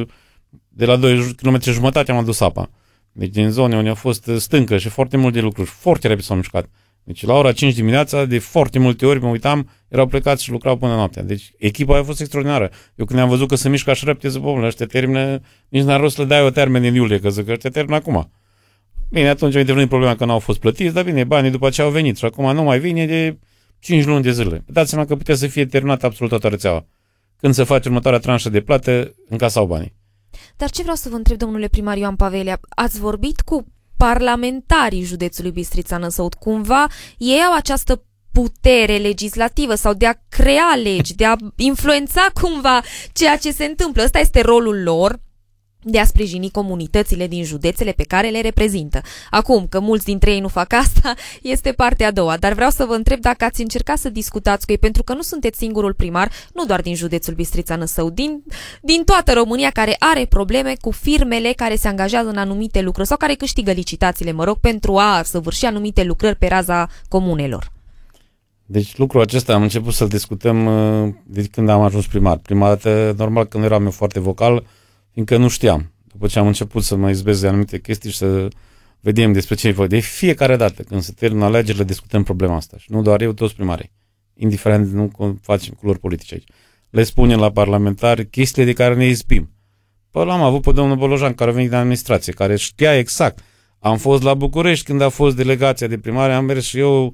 de la 2 km jumătate am adus apa. Deci din zone unde a fost stâncă și foarte multe lucruri, foarte repede s-au mișcat. Deci la ora 5 dimineața, de foarte multe ori mă uitam, erau plecați și lucrau până noaptea. Deci echipa a fost extraordinară. Eu când am văzut că se mișcă așa repede, zic, bă, ăștia termină, nici n-ar rost să le dai o termen în iulie, că zic că ăștia termină acum. Bine, atunci a intervenit problema că n-au fost plătiți, dar bine, banii după aceea au venit și acum nu mai vine de 5 luni de zile. Dați seama că putea să fie terminată absolut toată rețeaua. Când se face următoarea tranșă de plată, încasau banii. Dar ce vreau să vă întreb, domnule primar Ioan Pavelea, ați vorbit cu parlamentarii județului Bistrița-Năsăud? Cumva ei au această putere legislativă sau de a crea legi, de a influența cumva ceea ce se întâmplă. Ăsta este rolul lor, de a sprijini comunitățile din județele pe care le reprezintă. Acum, că mulți dintre ei nu fac asta, este partea a doua, dar vreau să vă întreb dacă ați încercat să discutați cu ei, pentru că nu sunteți singurul primar, nu doar din județul Bistrița-Năsăud, din toată România, care are probleme cu firmele care se angajează în anumite lucrări sau care câștigă licitațiile, pentru a săvârși anumite lucrări pe raza comunelor. Deci lucrul acesta am început să-l discutăm de când am ajuns primar. Prima dată, normal că nu eram eu foarte vocal, fiindcă nu știam. După ce am început să mă izbesc de anumite chestii și să vedem despre ce e vorba. De fiecare dată când se termină alegerile discutăm problema asta. Și nu doar eu, toți primarii. Indiferent nu facem culori politice aici. Le spunem la parlamentari chestiile de care ne izbim. Păi l-am avut pe domnul Bolojan, care a venit din administrație, care știa exact. Am fost la București când a fost delegația de primare, am mers și eu.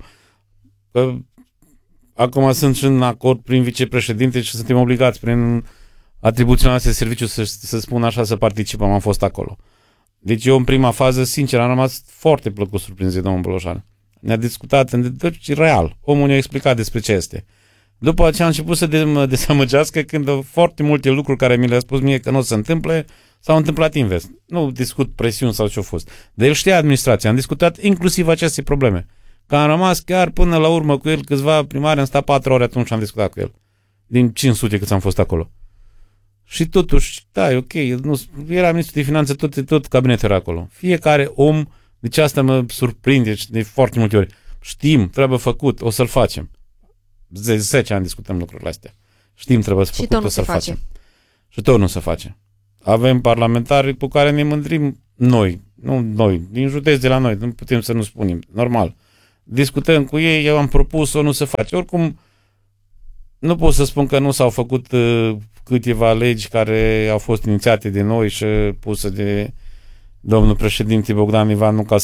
Acum sunt și în acord prin vicepreședinte și suntem obligați prin atribuțiile noastre de serviciu să spun așa, să participăm, am fost acolo. Deci eu în prima fază, sincer, am rămas foarte plăcut surprins de domnul Bolojan. Ne-a discutat în real. Omul ne-a explicat despre ce este. După aceea a început să mă dezamăgească când foarte multe lucruri care mi le-a spus mie că nu se întâmple, s-au întâmplat invers. Nu discut presiuni sau ce-a fost. Dar el știa administrația. Am discutat inclusiv aceste probleme. Că am rămas chiar până la urmă cu el câțiva primari, am stat 4 ore atunci și am discutat cu el. Din 500 câți am fost acolo. Și totuși, da, e ok, nu, era ministrul de finanțe, tot cabinetul era acolo. Fiecare om, deci asta mă surprinde de foarte multe ori. Știm, trebuie făcut, o să-l facem. 10 ani discutăm lucrurile astea. Știm, trebuie să făcut, o să-l facem. Și tot nu se face. Avem parlamentari cu care ne mândrim noi, nu noi, din județ de la noi, nu putem să nu spunem, normal. Discutăm cu ei, eu am propus-o, nu se face. Oricum, nu pot să spun că nu s-au făcut câteva legi care au fost inițiate de noi și puse de domnul președinte Bogdan Ivan, nu ca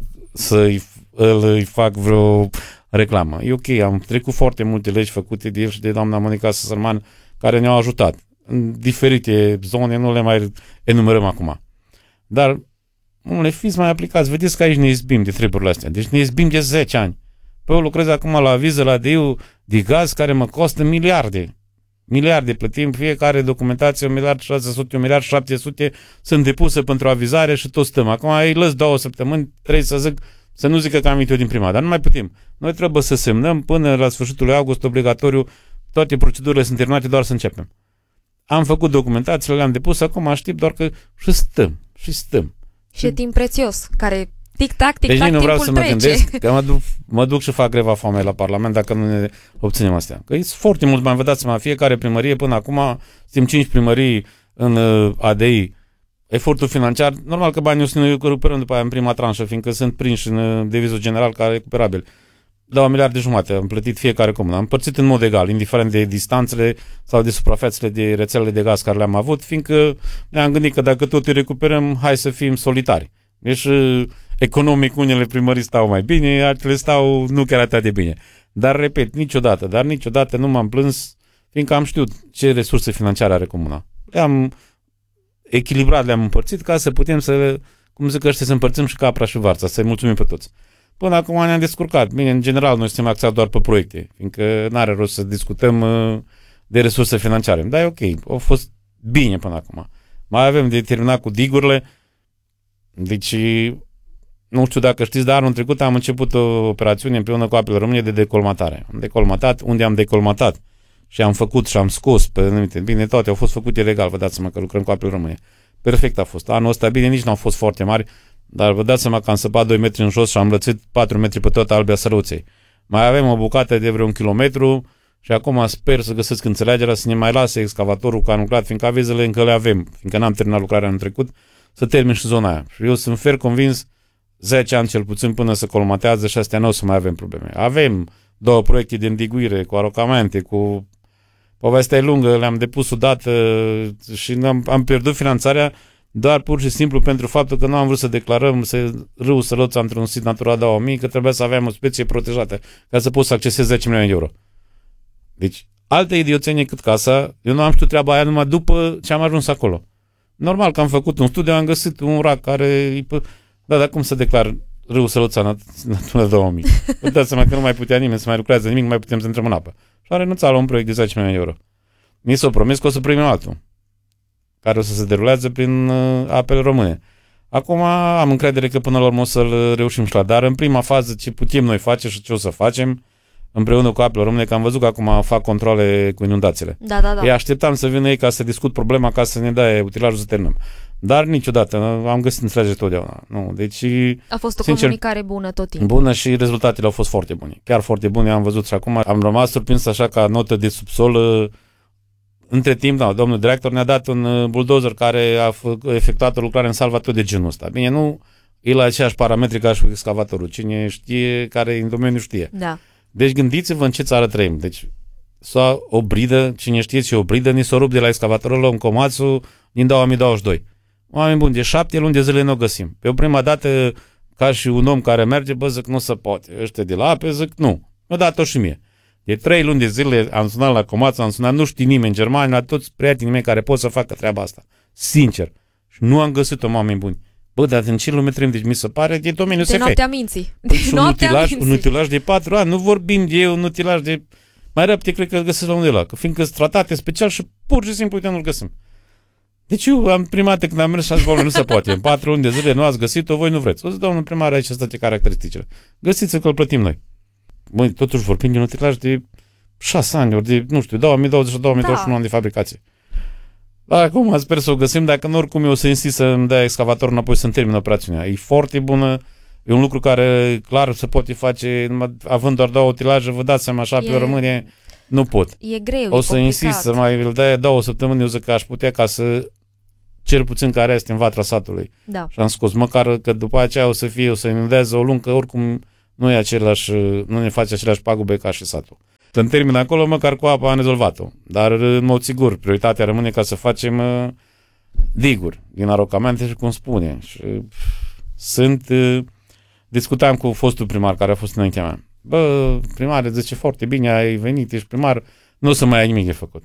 să-i fac vreo reclamă. E ok, am trecut foarte multe legi făcute de el și de doamna Monica Sărman care ne-au ajutat. În diferite zone, nu le mai enumerăm acum. Dar, le fiți mai aplicați. Vedeți că aici ne izbim de treburile astea. Deci ne izbim de 10 ani. Păi eu lucrez acum la aviză la DEU de gaz care mă costă miliarde. Miliarde plătim fiecare documentație, 1 miliard 600, 1 miliard 700 sunt depuse pentru avizare și tot stăm. Acum îi lăs 2 săptămâni, 3 să nu zică că am venit eu din prima, dar nu mai putem. Noi trebuie să semnăm până la sfârșitul lui august obligatoriu, toate procedurile sunt terminate, doar să începem. Am făcut documentațiile, le-am depus, acum aștept doar că și stăm. Și e timp prețios, care tic-tac, deci nu vreau să mă trece. gândesc că mă duc și fac greva foamei la Parlament dacă nu ne obținem astea. Că e foarte mult, mai vă dați seama, fiecare primărie până acum, suntem 5 primării în ADI, efortul financiar, normal că banii o să ne recuperăm după aia în prima tranșă, fiindcă sunt prinși în devizul general ca recuperabil. 2 miliarde jumate am plătit fiecare comună. Am împărțit în mod egal, indiferent de distanțele sau de suprafețele de rețelele de gaz care le-am avut, fiindcă ne-am gândit că dacă tot îi recuperăm, hai să fim solitari. Deci economic unele primării stau mai bine, altele stau nu chiar atât de bine. Dar, repet, niciodată nu m-am plâns, fiindcă am știut ce resurse financiare are comuna. Le-am echilibrat, le-am împărțit ca să putem să, cum zic ăștia, să împărțim și capra și varța, să-i mulțumim pe toți. Până acum ne-am descurcat. Bine, în general, noi suntem axați doar pe proiecte, fiindcă n-are rost să discutăm de resurse financiare. Dar e ok, au fost bine până acum. Mai avem de terminat cu digurile, deci nu știu dacă știți, dar anul trecut am început o operațiune împreună cu Apele Române de decolmatare. Am decolmatat, unde am decolmatat și am făcut și am scos pe anumite. Bine, toate au fost făcute legal, vă dați seama că lucrăm cu Apele Române. Perfect a fost. Anul ăsta, bine, nici n-au fost foarte mari, dar vă dați seama că am săpat 2 metri în jos și am lățit 4 metri pe tot Albia Sărăuței. Mai avem o bucată de vreo 1 kilometru și acum sper să găsesc înțelegerea să ne mai lase excavatorul ca nucleat, fiindcă avizele încă le avem, fiindcă n-am terminat lucrarea anul trecut, să termin și zona aia. Și eu sunt fer convins 10 ani cel puțin până să colmatează și astea nu o să mai avem probleme. Avem 2 proiecte de îndiguire cu arocamente, cu povestea e lungă, le-am depus odată și am pierdut finanțarea doar pur și simplu pentru faptul că nu am vrut să declarăm râul Sălăuța într-un sit Natura 2000, că trebuia să avem o specie protejată ca să pot să accesez 10 milioane de euro. Deci, altă idioțenie cât casa, eu nu am știut treaba aia numai după ce am ajuns acolo. Normal că am făcut un studiu, am găsit un rac care... dar cum să declar râul Sălăuța Natura 2000? Vă dați seama că nu mai putea nimeni să mai lucrează nimic, nu mai putem să intrăm în apă. Și a renunțat la un proiect de 10 milioane de euro. Mi s-o promis că o să primim altul, care o să se derulează prin Apele Române. Acum am încredere că până la urmă o să-l reușim și la dar. În prima fază ce putem noi face și ce o să facem împreună cu Apele Române, că am văzut că acum fac controle cu inundațiile. Da. Îi așteptam să vină ei ca să discut problema, ca să ne dea utilajul să terminăm. Dar niciodată, am găsit înțelegere totdeauna. Nu, deci, a fost o comunicare bună tot timpul. Bună și rezultatele au fost foarte bune. Chiar foarte bune, am văzut și acum. Am rămas surprins așa ca notă de subsol. Între timp, domnul director ne-a dat un buldozer care a efectuat o lucrare în salvator de genul ăsta. Bine, nu e la aceeași parametri ca și cu excavatorul. Cine știe, care în domeniu știe. Da. Deci gândiți-vă în ce țară trăim. Deci s-a o bridă, cine știe ce o bridă, ni s-o rup de la excavatorul în Comațu din 2022. Oameni buni, de 7 luni de zile nu o găsim. Pe o prima dată, ca și un om care merge, zic, nu se poate. Ăștia de la ape, zic, nu. Mi-a dat-o și mie. De 3 luni de zile am sunat la Comațu, am sunat, nu știe nimeni în Germania, la toți prietenii mei care pot să facă treaba asta. Sincer. Și nu am găsit-o, oameni buni. Dar în ce lume trăim? Deci mi se pare de domeniul SF. De noaptea minții. Un utilaj de 4 ani, nu vorbim de un utilaj de... Mai repede cred că îl găsesc la undeva, că fiindcă sunt tratate special și pur și simplu uite, nu-l găsim. Deci eu am prima dată când am mers și am zis, nu se poate. În 4 luni de zile nu ați găsit-o, voi nu vreți. O să domnul primar, aici sunt caracteristicile. Găsiți-l că îl plătim noi. Băi, totuși vorbim de un utilaj de 6 ani, ori de, nu știu, 2020 și 2021 ani de fabricație. Dar acum sper să o găsim, dacă nu oricum eu o să insist să îmi dea excavatorul înapoi să-mi termin operațiunea. E foarte bună, E un lucru care clar se poate face având doar 2 utilaje, vă dați seama, așa pe o rămâne, nu pot. E greu, o să insist să mai îl dea 2 săptămâni, eu zic că aș putea ca să cel puțin care este în vatra satului. Da. Și am scos, măcar că după aceea o să inundează o lună, că oricum nu ne face aceleași pagube ca și satul. Să termin acolo, măcar cu apa am rezolvat-o. Dar, în mod sigur, prioritatea rămâne ca să facem diguri din arocamente și cum spune. Și discutam cu fostul primar care a fost înaintea mea. Bă, primare, zice, foarte bine, ai venit, ești primar, nu o să mai ai nimic de făcut.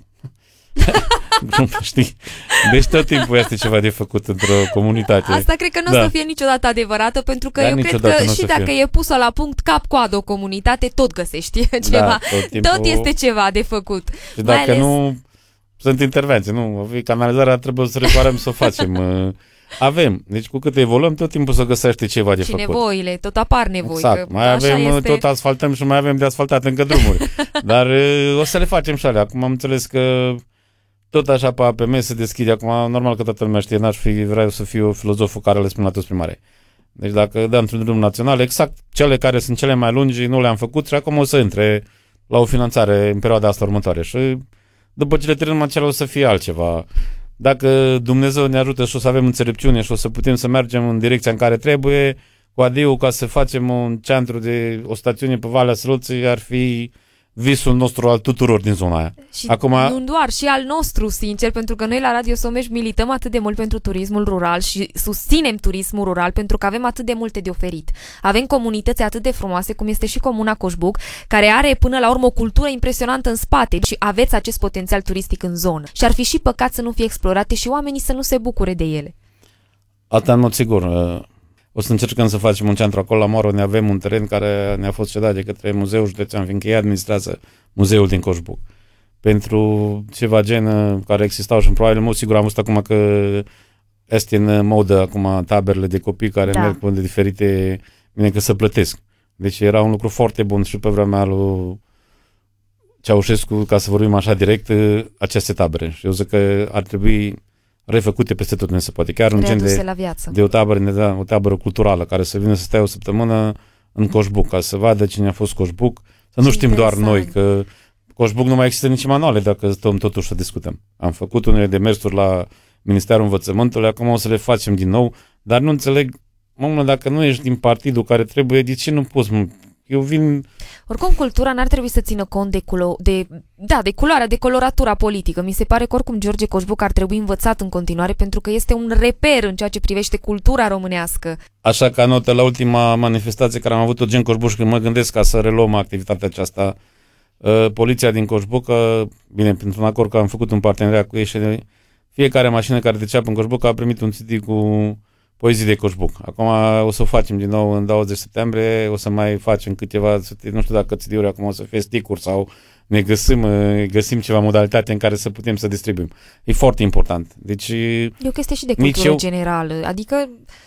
Știi? Deci tot timpul este ceva de făcut într-o comunitate. Asta cred că nu o să fie niciodată adevărată, pentru că eu cred că și dacă e pusă la punct cap-coadă o comunitate, tot găsești ceva. Tot este ceva de făcut. Și dacă nu sunt intervenții, nu, canalizarea trebuie să reparăm, să o facem. Avem. Deci cu cât evoluăm, tot timpul să găsește ceva de făcut. Și nevoile, tot apar nevoi. Exact. Mai avem, tot asfaltăm și mai avem de asfaltat încă drumuri. Dar o să le facem și alea. Acum am înțeles că tot așa pe APM se deschide. Acum, normal că toată lumea știe, vreau să fiu filozoful care le spun la toți primarii. Deci dacă dăm într-un drum național, exact cele care sunt cele mai lungi nu le-am făcut și acum o să intre la o finanțare în perioada asta următoare. Și după ce le terminăm acela o să fie altceva. Dacă Dumnezeu ne ajută și o să avem înțelepciune și o să putem să mergem în direcția în care trebuie, cu Adiu, ca să facem un centru de o stațiune pe Valea Sălăței, ar fi visul nostru al tuturor din zona aia. Și acum, nu doar, și al nostru, sincer, pentru că noi la Radio Someș milităm atât de mult pentru turismul rural și susținem turismul rural pentru că avem atât de multe de oferit. Avem comunități atât de frumoase, cum este și Comuna Coșbuc, care are până la urmă o cultură impresionantă în spate și aveți acest potențial turistic în zonă. Și ar fi și păcat să nu fie explorate și oamenii să nu se bucure de ele. Asta în mod sigur. O să încercăm să facem un centru acolo la Moro. Ne avem un teren care ne-a fost cedat de către Muzeul Județean, fiindcă ei administrează muzeul din Coșbuc. Pentru ceva gen care existau și probabil, în mod sigur am văzut acum că este în modă acum taberele de copii care merg pe diferite, bine că să plătesc. Deci era un lucru foarte bun și pe vremea lui Ceaușescu, ca să vorbim așa direct, aceste tabere. Și eu zic că ar trebui refăcute peste tot unde se poate. Chiar în gen de o tabără culturală care să vină să stea o săptămână în Coșbuc, ca să vadă cine a fost Coșbuc, să nu știm doar noi că Coșbuc nu mai există nici manuale dacă stăm totuși să discutăm. Am făcut unele demersuri la Ministerul Învățământului, acum o să le facem din nou, dar nu înțeleg, dacă nu ești din partidul care trebuie, de ce nu poți? Eu vin... Oricum, cultura n-ar trebui să țină cont de culoarea, de coloratura politică. Mi se pare că oricum George Coșbuc ar trebui învățat în continuare pentru că este un reper în ceea ce privește cultura românească. Așa ca notă la ultima manifestație care am avut-o gen Coșbuc, când mă gândesc ca să reluăm activitatea aceasta, poliția din Coșbuc, bine, pentru un acord că am făcut un parteneriat cu ei și fiecare mașină care trecea în Coșbuc a primit un CD cu poezii de Coșbuc. Acum o să o facem din nou în 20 septembrie, o să mai facem câteva, nu știu dacă CD-uri acum o să fie stick-uri sau ne găsim ceva modalitate în care să putem să distribuim. E foarte important. Deci, e o chestie și de cultură generală, adică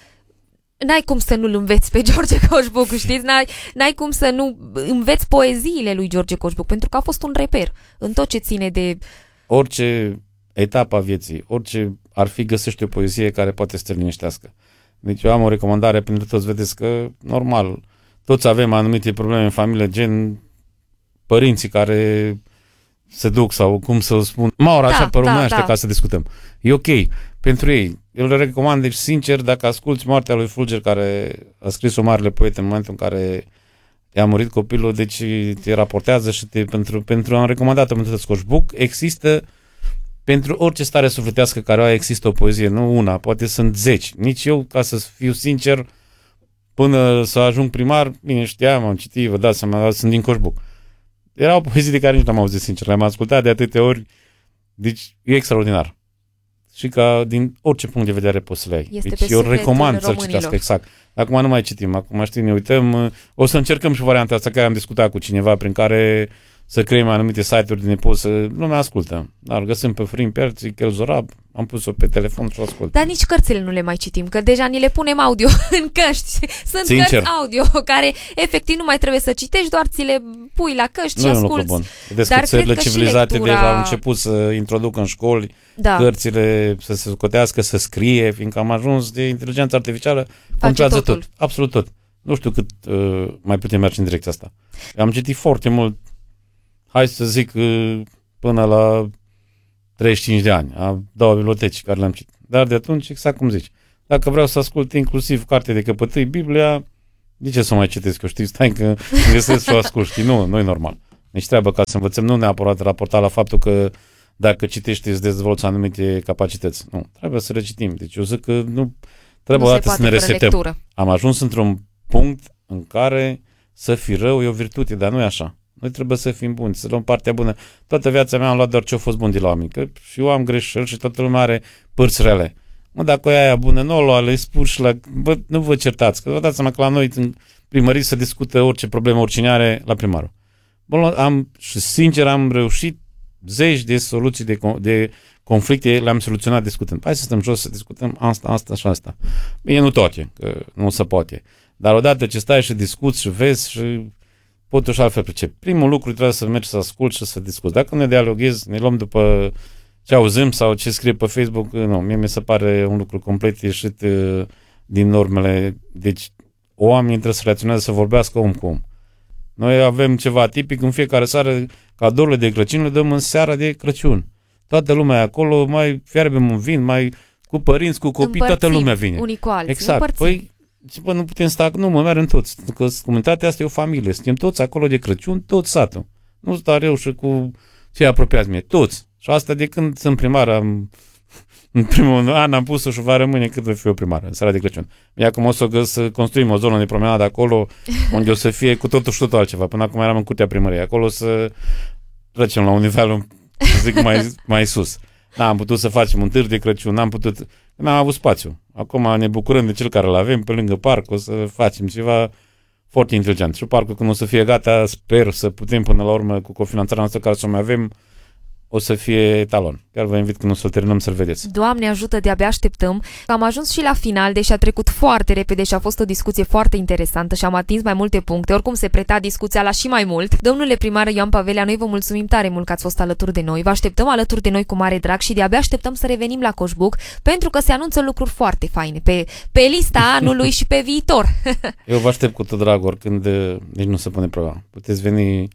n-ai cum să nu-l înveți pe George Coșbuc, știți? N-ai cum să nu înveți poeziile lui George Coșbuc, pentru că a fost un reper în tot ce ține de... Orice etapa vieții, orice ar fi, găsește o poezie care poate să te liniștească. Deci eu am o recomandare pentru toți, vedeți că, normal, toți avem anumite probleme în familie, gen părinții care se duc sau cum să spun, Maura, așa pe românește, ca să discutăm. E ok pentru ei. Eu le recomand, deci sincer, dacă asculți moartea lui Fulger, care a scris o marele poet în momentul în care i-a murit copilul, deci te raportează și am recomandat-o pentru toți. Coșbuc există pentru orice stare sufletească care există o poezie, nu una, poate sunt 10. Nici eu, ca să fiu sincer, până să ajung primar, bine, știam, am citit, vă dați seama, sunt din Coșbuc. Era o poezie de care nici n-am auzit, sincer, le-am ascultat de atâtea ori, deci e extraordinar. Și ca din orice punct de vedere poți să le ai. Deci eu recomand să-l citească, exact. Acum nu mai citim, acum știi, ne uităm, o să încercăm și varianta asta care am discutat cu cineva, prin care să creăm anumite site-uri din nepot, să lumea ascultă. Dar găsim pe Frin Perți, Chel Zorab, am pus-o pe telefon și o ascult. Dar nici cărțile nu le mai citim, că deja ni le punem audio în căști. Sunt cărți audio care efectiv nu mai trebuie să citești, doar ți le pui la căști și asculți. Bun. Vedeți că țările civilizate deja au început să introducă în școli cărțile, să se scotească, să scrie, fiindcă am ajuns de inteligență artificială, controlează tot. Absolut tot. Nu știu cât mai putem merge în direcția asta. Am citit foarte mult, hai să zic, până la 35 de ani. Am 2 biblioteci care le-am citit. Dar de atunci, exact cum zici, dacă vreau să ascult inclusiv carte de căpătâi, Biblia, de ce să mai citesc eu, știi? Stai că găsesc și o ascult, știi? Nu e normal. Deci treabă ca să învățăm, nu neapărat raportat la faptul că dacă citești îți dezvolți anumite capacități. Nu, trebuie să recitim. Deci eu zic că nu trebuie odată să ne resetăm. Lectură. Am ajuns într-un punct în care să fii rău e o virtute, dar nu e așa. Noi trebuie să fim buni, să luăm partea bună. Toată viața mea am luat doar ce-a fost bun de la oameni. Că și eu am greșeli și toată lumea are părți rele. Mă, dacă e aia bună, nu o lua, le spun și bă, nu vă certați. Că vă dați seama că la noi în primărie se discută orice problemă, oricine are la primarul. Bun, și sincer am reușit zeci de soluții de conflicte, le-am soluționat discutând. Hai să stăm jos să discutăm asta și asta. Bine, nu toate, că nu se poate. Dar odată ce stai și discuți și vezi și poți și altfel percepi. Primul lucru trebuie să mergi să asculti și să discuți. Dacă ne dialoghezi, ne luăm după ce auzim sau ce scrie pe Facebook, nu, mie mi se pare un lucru complet ieșit din normele. Deci oamenii trebuie să reacționeze, să vorbească om cu om. Noi avem ceva tipic, în fiecare seară cadourile de Crăciun le dăm în seara de Crăciun. Toată lumea e acolo, mai fierbem un vin, mai cu părinți, cu copii, toată lumea vine. Unii cu alții. Exact. Păi, nu putem sta, nu, mă merg în toți. Că comunitatea asta e o familie. Suntem toți acolo de Crăciun, tot satul. Nu stau eu și cu cei apropiați mie, toți. Și asta de când sunt primar, în primul an am pus-o și va rămâne cât voi fi o primară, în seara de Crăciun. Ia acum o să construim o zonă de promenadă acolo, unde o să fie cu totul și totul altceva. Până acum eram în curtea primăriei. Acolo să trecem la un nivel, să zic, mai sus. N-am putut să facem un târg de Crăciun, n-am avut spațiu. Acum ne bucurăm de cel care îl avem pe lângă parc, o să facem ceva foarte inteligent. Și parcul, când o să fie gata, sper să putem până la urmă cu cofinanțarea noastră care să o mai avem, o să fie etalon. Chiar vă invit când o să-l terminăm să-l vedeți. Doamne ajută, de-abia așteptăm. Am ajuns și la final, deși a trecut foarte repede și a fost o discuție foarte interesantă și am atins mai multe puncte. Oricum se preta discuția la și mai mult. Domnule primar Ioan Pavelea, noi vă mulțumim tare mult că ați fost alături de noi. Vă așteptăm alături de noi cu mare drag și de-abia așteptăm să revenim la Coșbuc, pentru că se anunță lucruri foarte faine pe lista anului și pe viitor. Eu vă aștept cu tot drag, oricând, nici nu se pune problema. Puteți veni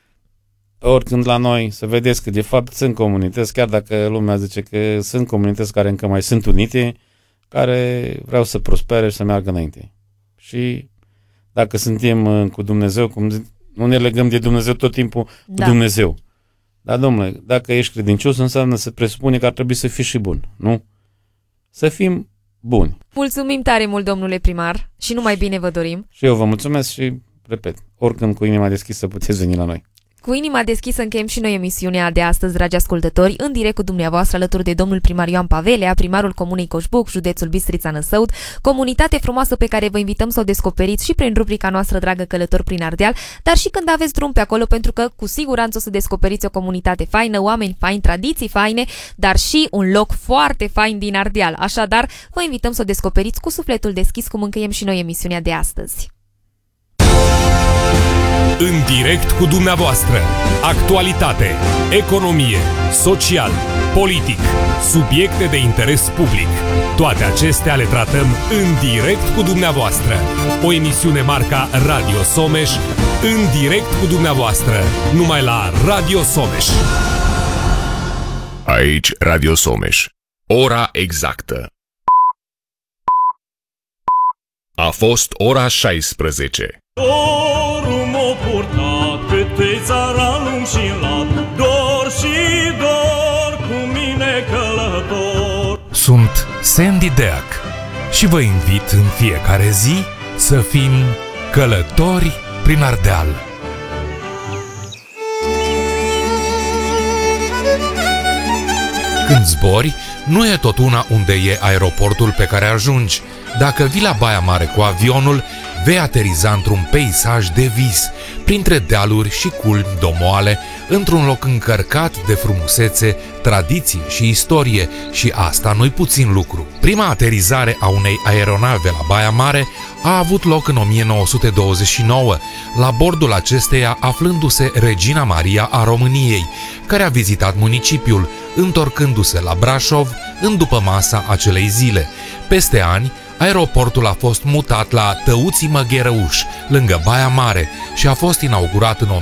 oricând la noi, să vedeți că de fapt sunt comunități, chiar dacă lumea zice că sunt comunități care încă mai sunt unite, care vreau să prospere și să meargă înainte. Și dacă suntem cu Dumnezeu, cum zic, nu ne legăm de Dumnezeu tot timpul cu Dumnezeu. Dar, domnule, dacă ești credincios, înseamnă să presupune că ar trebui să fii și bun, nu? Să fim buni. Mulțumim tare mult, domnule primar, și numai bine vă dorim. Și eu vă mulțumesc și, repet, oricând cu inima deschisă puteți veni la noi. Cu inima deschisă încheiem și noi emisiunea de astăzi, dragi ascultători, în direct cu dumneavoastră alături de domnul primar Ioan Pavelea, primarul Comunei Coșbuc, județul Bistrița-Năsăud, comunitate frumoasă pe care vă invităm să o descoperiți și prin rubrica noastră Dragă Călător prin Ardeal, dar și când aveți drum pe acolo, pentru că cu siguranță o să descoperiți o comunitate faină, oameni faini, tradiții faine, dar și un loc foarte fain din Ardeal. Așadar, vă invităm să o descoperiți cu sufletul deschis, cum încheiem și noi emisiunea de astăzi. În direct cu dumneavoastră. Actualitate, economie, social, politic, subiecte de interes public. Toate acestea le tratăm în direct cu dumneavoastră. O emisiune marca Radio Someș, în direct cu dumneavoastră, numai la Radio Someș. Aici Radio Someș. Ora exactă. A fost ora 16. Dorul m-a purtat câte țara lung și lat, dor și dor cu mine călător. Sunt Sandy Deac și vă invit în fiecare zi să fim călători prin Ardeal. Când zbori, nu e tot una unde e aeroportul pe care ajungi. Dacă vii la Baia Mare cu avionul, vei ateriza într-un peisaj de vis, printre dealuri și culmi domoale, într-un loc încărcat de frumusețe, tradiție și istorie, și asta nu-i puțin lucru. Prima aterizare a unei aeronave la Baia Mare a avut loc în 1929, la bordul acesteia aflându-se Regina Maria a României, care a vizitat municipiul, întorcându-se la Brașov în dupămasa acelei zile. Peste ani, Aeroportul a fost mutat la Tăuții Măgherăuș, lângă Baia Mare, și a fost inaugurat în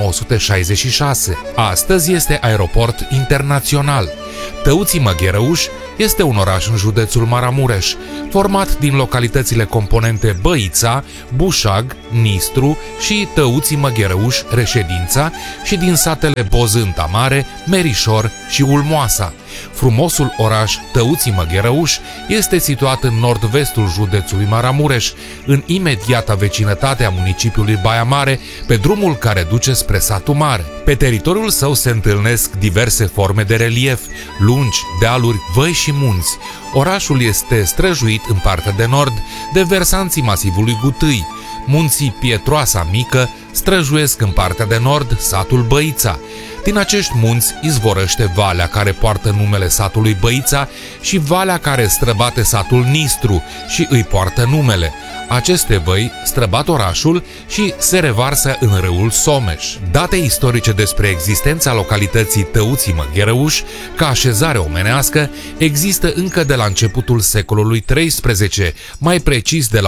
1966. Astăzi este aeroport internațional. Tăuții Măgherăuș este un oraș în județul Maramureș, format din localitățile componente Băița, Bușag, Nistru și Tăuții Măgherăuș, reședința, și din satele Bozânta Mare, Merișor și Ulmoasa. Frumosul oraș Tăuții Măgherăuș este situat în nord-vestul județului Maramureș, în imediata vecinătate a municipiului Baia Mare, pe drumul care duce spre satul Mare. Pe teritoriul său se întâlnesc diverse forme de relief, lungi, dealuri, văi și munți. Orașul este străjuit în partea de nord de versanții masivului Gutâi. Munții Pietroasa Mică străjuiesc în partea de nord satul Băița. Din acești munți izvorăște valea care poartă numele satului Băița și valea care străbate satul Nistru și îi poartă numele. Aceste văi străbat orașul și se revarsă în râul Someș. Date istorice despre existența localității Tăuții Măgherăuș ca așezare omenească există încă de la începutul secolului XIII, mai precis de la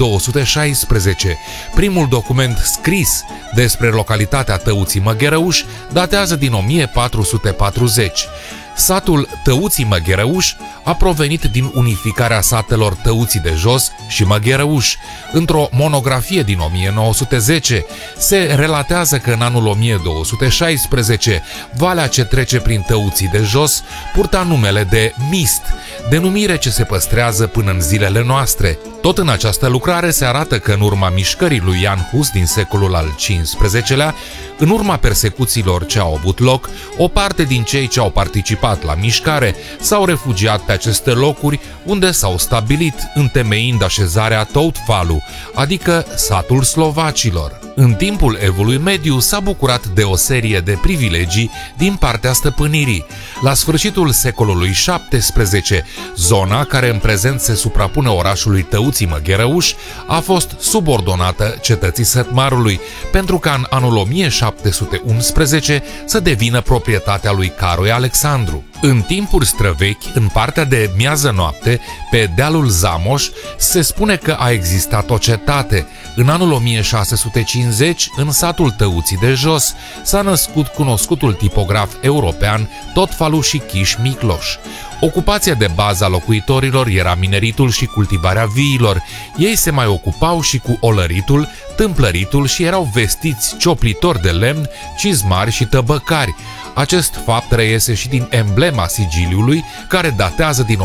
1216. Primul document scris despre localitatea Tăuții Măgherăuș datează din 1440. Satul Tăuții Măgherăuș a provenit din unificarea satelor Tăuții de Jos și Măgherăuș. Într-o monografie din 1910 se relatează că în anul 1216 valea ce trece prin Tăuții de Jos purta numele de Mist, denumire ce se păstrează până în zilele noastre. Tot în această lucrare se arată că în urma mișcării lui Jan Hus din secolul al XV-lea, în urma persecuțiilor ce au avut loc, o parte din cei ce au participat la mișcare s-au refugiat pe aceste locuri unde s-au stabilit, întemeind așezarea Toutvalu, adică satul slovacilor. În timpul Evului Mediu s-a bucurat de o serie de privilegii din partea stăpânirii. La sfârșitul secolului XVII, zona care în prezent se suprapune orașului Tăuții Măgherăuș a fost subordonată cetății Sătmarului, pentru ca în anul 1711 să devină proprietatea lui Caroi Alexandru. În timpuri străvechi, în partea de miază noapte, pe dealul Zamoș, se spune că a existat o cetate. În anul 1650, în satul Tăuții de Jos, s-a născut cunoscutul tipograf european Totfalu și Chiș Micloș. Ocupația de bază a locuitorilor era mineritul și cultivarea viilor. Ei se mai ocupau și cu olăritul, tâmplăritul și erau vestiți cioplitori de lemn, cizmari și tăbăcari. Acest fapt reiese și din emblema sigiliului, care datează din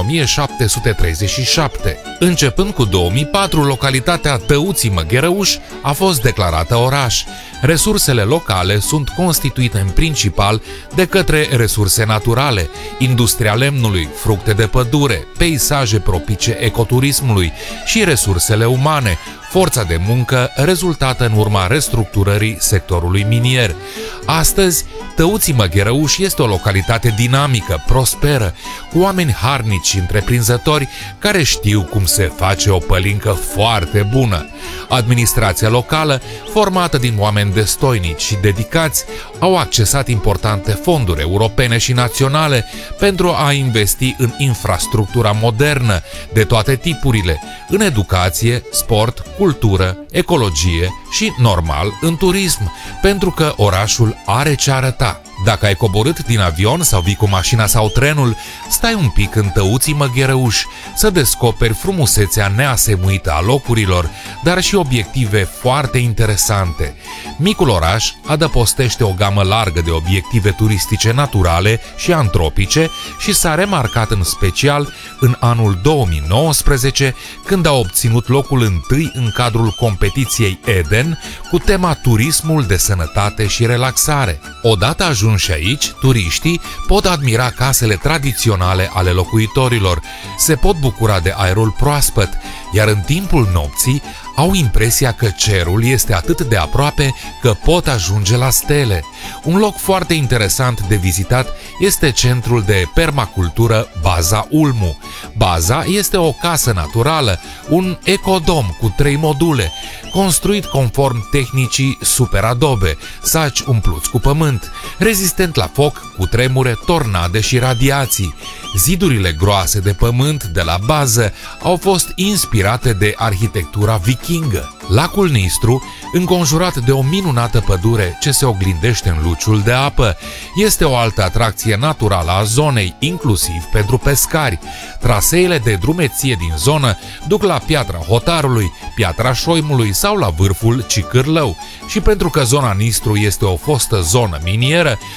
1737. Începând cu 2004, localitatea Tăuții Măgherăuș a fost declarată oraș. Resursele locale sunt constituite în principal de către resurse naturale, industria lemnului, fructe de pădure, peisaje propice ecoturismului și resursele umane, forța de muncă rezultată în urma restructurării sectorului minier. Astăzi, Tăuții Măgherăuș este o localitate dinamică, prosperă, cu oameni harnici și întreprinzători care știu cum se face o pălincă foarte bună. Administrația locală, formată din oameni destoinici și dedicați, au accesat importante fonduri europene și naționale pentru a investi în infrastructura modernă de toate tipurile, în educație, sport, cultură, ecologie și, normal, în turism, pentru că orașul are ce arăta. Dacă ai coborât din avion sau vii cu mașina sau trenul, stai un pic în Tăuții Măgherăuș să descoperi frumusețea neasemuită a locurilor, dar și obiective foarte interesante. Micul oraș adăpostește o gamă largă de obiective turistice naturale și antropice și s-a remarcat în special în anul 2019, când a obținut locul întâi în cadrul competiției Eden cu tema Turismul de sănătate și relaxare. Odată ajunși aici, turiștii pot admira casele tradiționale ale locuitorilor, se pot bucura de aerul proaspăt, iar în timpul nopții au impresia că cerul este atât de aproape că pot ajunge la stele. Un loc foarte interesant de vizitat este centrul de permacultură Baza Ulmu. Baza este o casă naturală, un ecodom cu 3 module, construit conform tehnicii Super Adobe, saci umpluți cu pământ, rezistent la foc, cutremure, tornade și radiații. Zidurile groase de pământ de la bază au fost inspirate de arhitectura vikingă. Lacul Nistru, înconjurat de o minunată pădure ce se oglindește în luciul de apă, este o altă atracție naturală a zonei, inclusiv pentru pescari. Traseele de drumeție din zonă duc la Piatra Hotarului, Piatra Șoimului sau la vârful Cicârlău. Și pentru că zona Nistru este o fostă zonă minieră,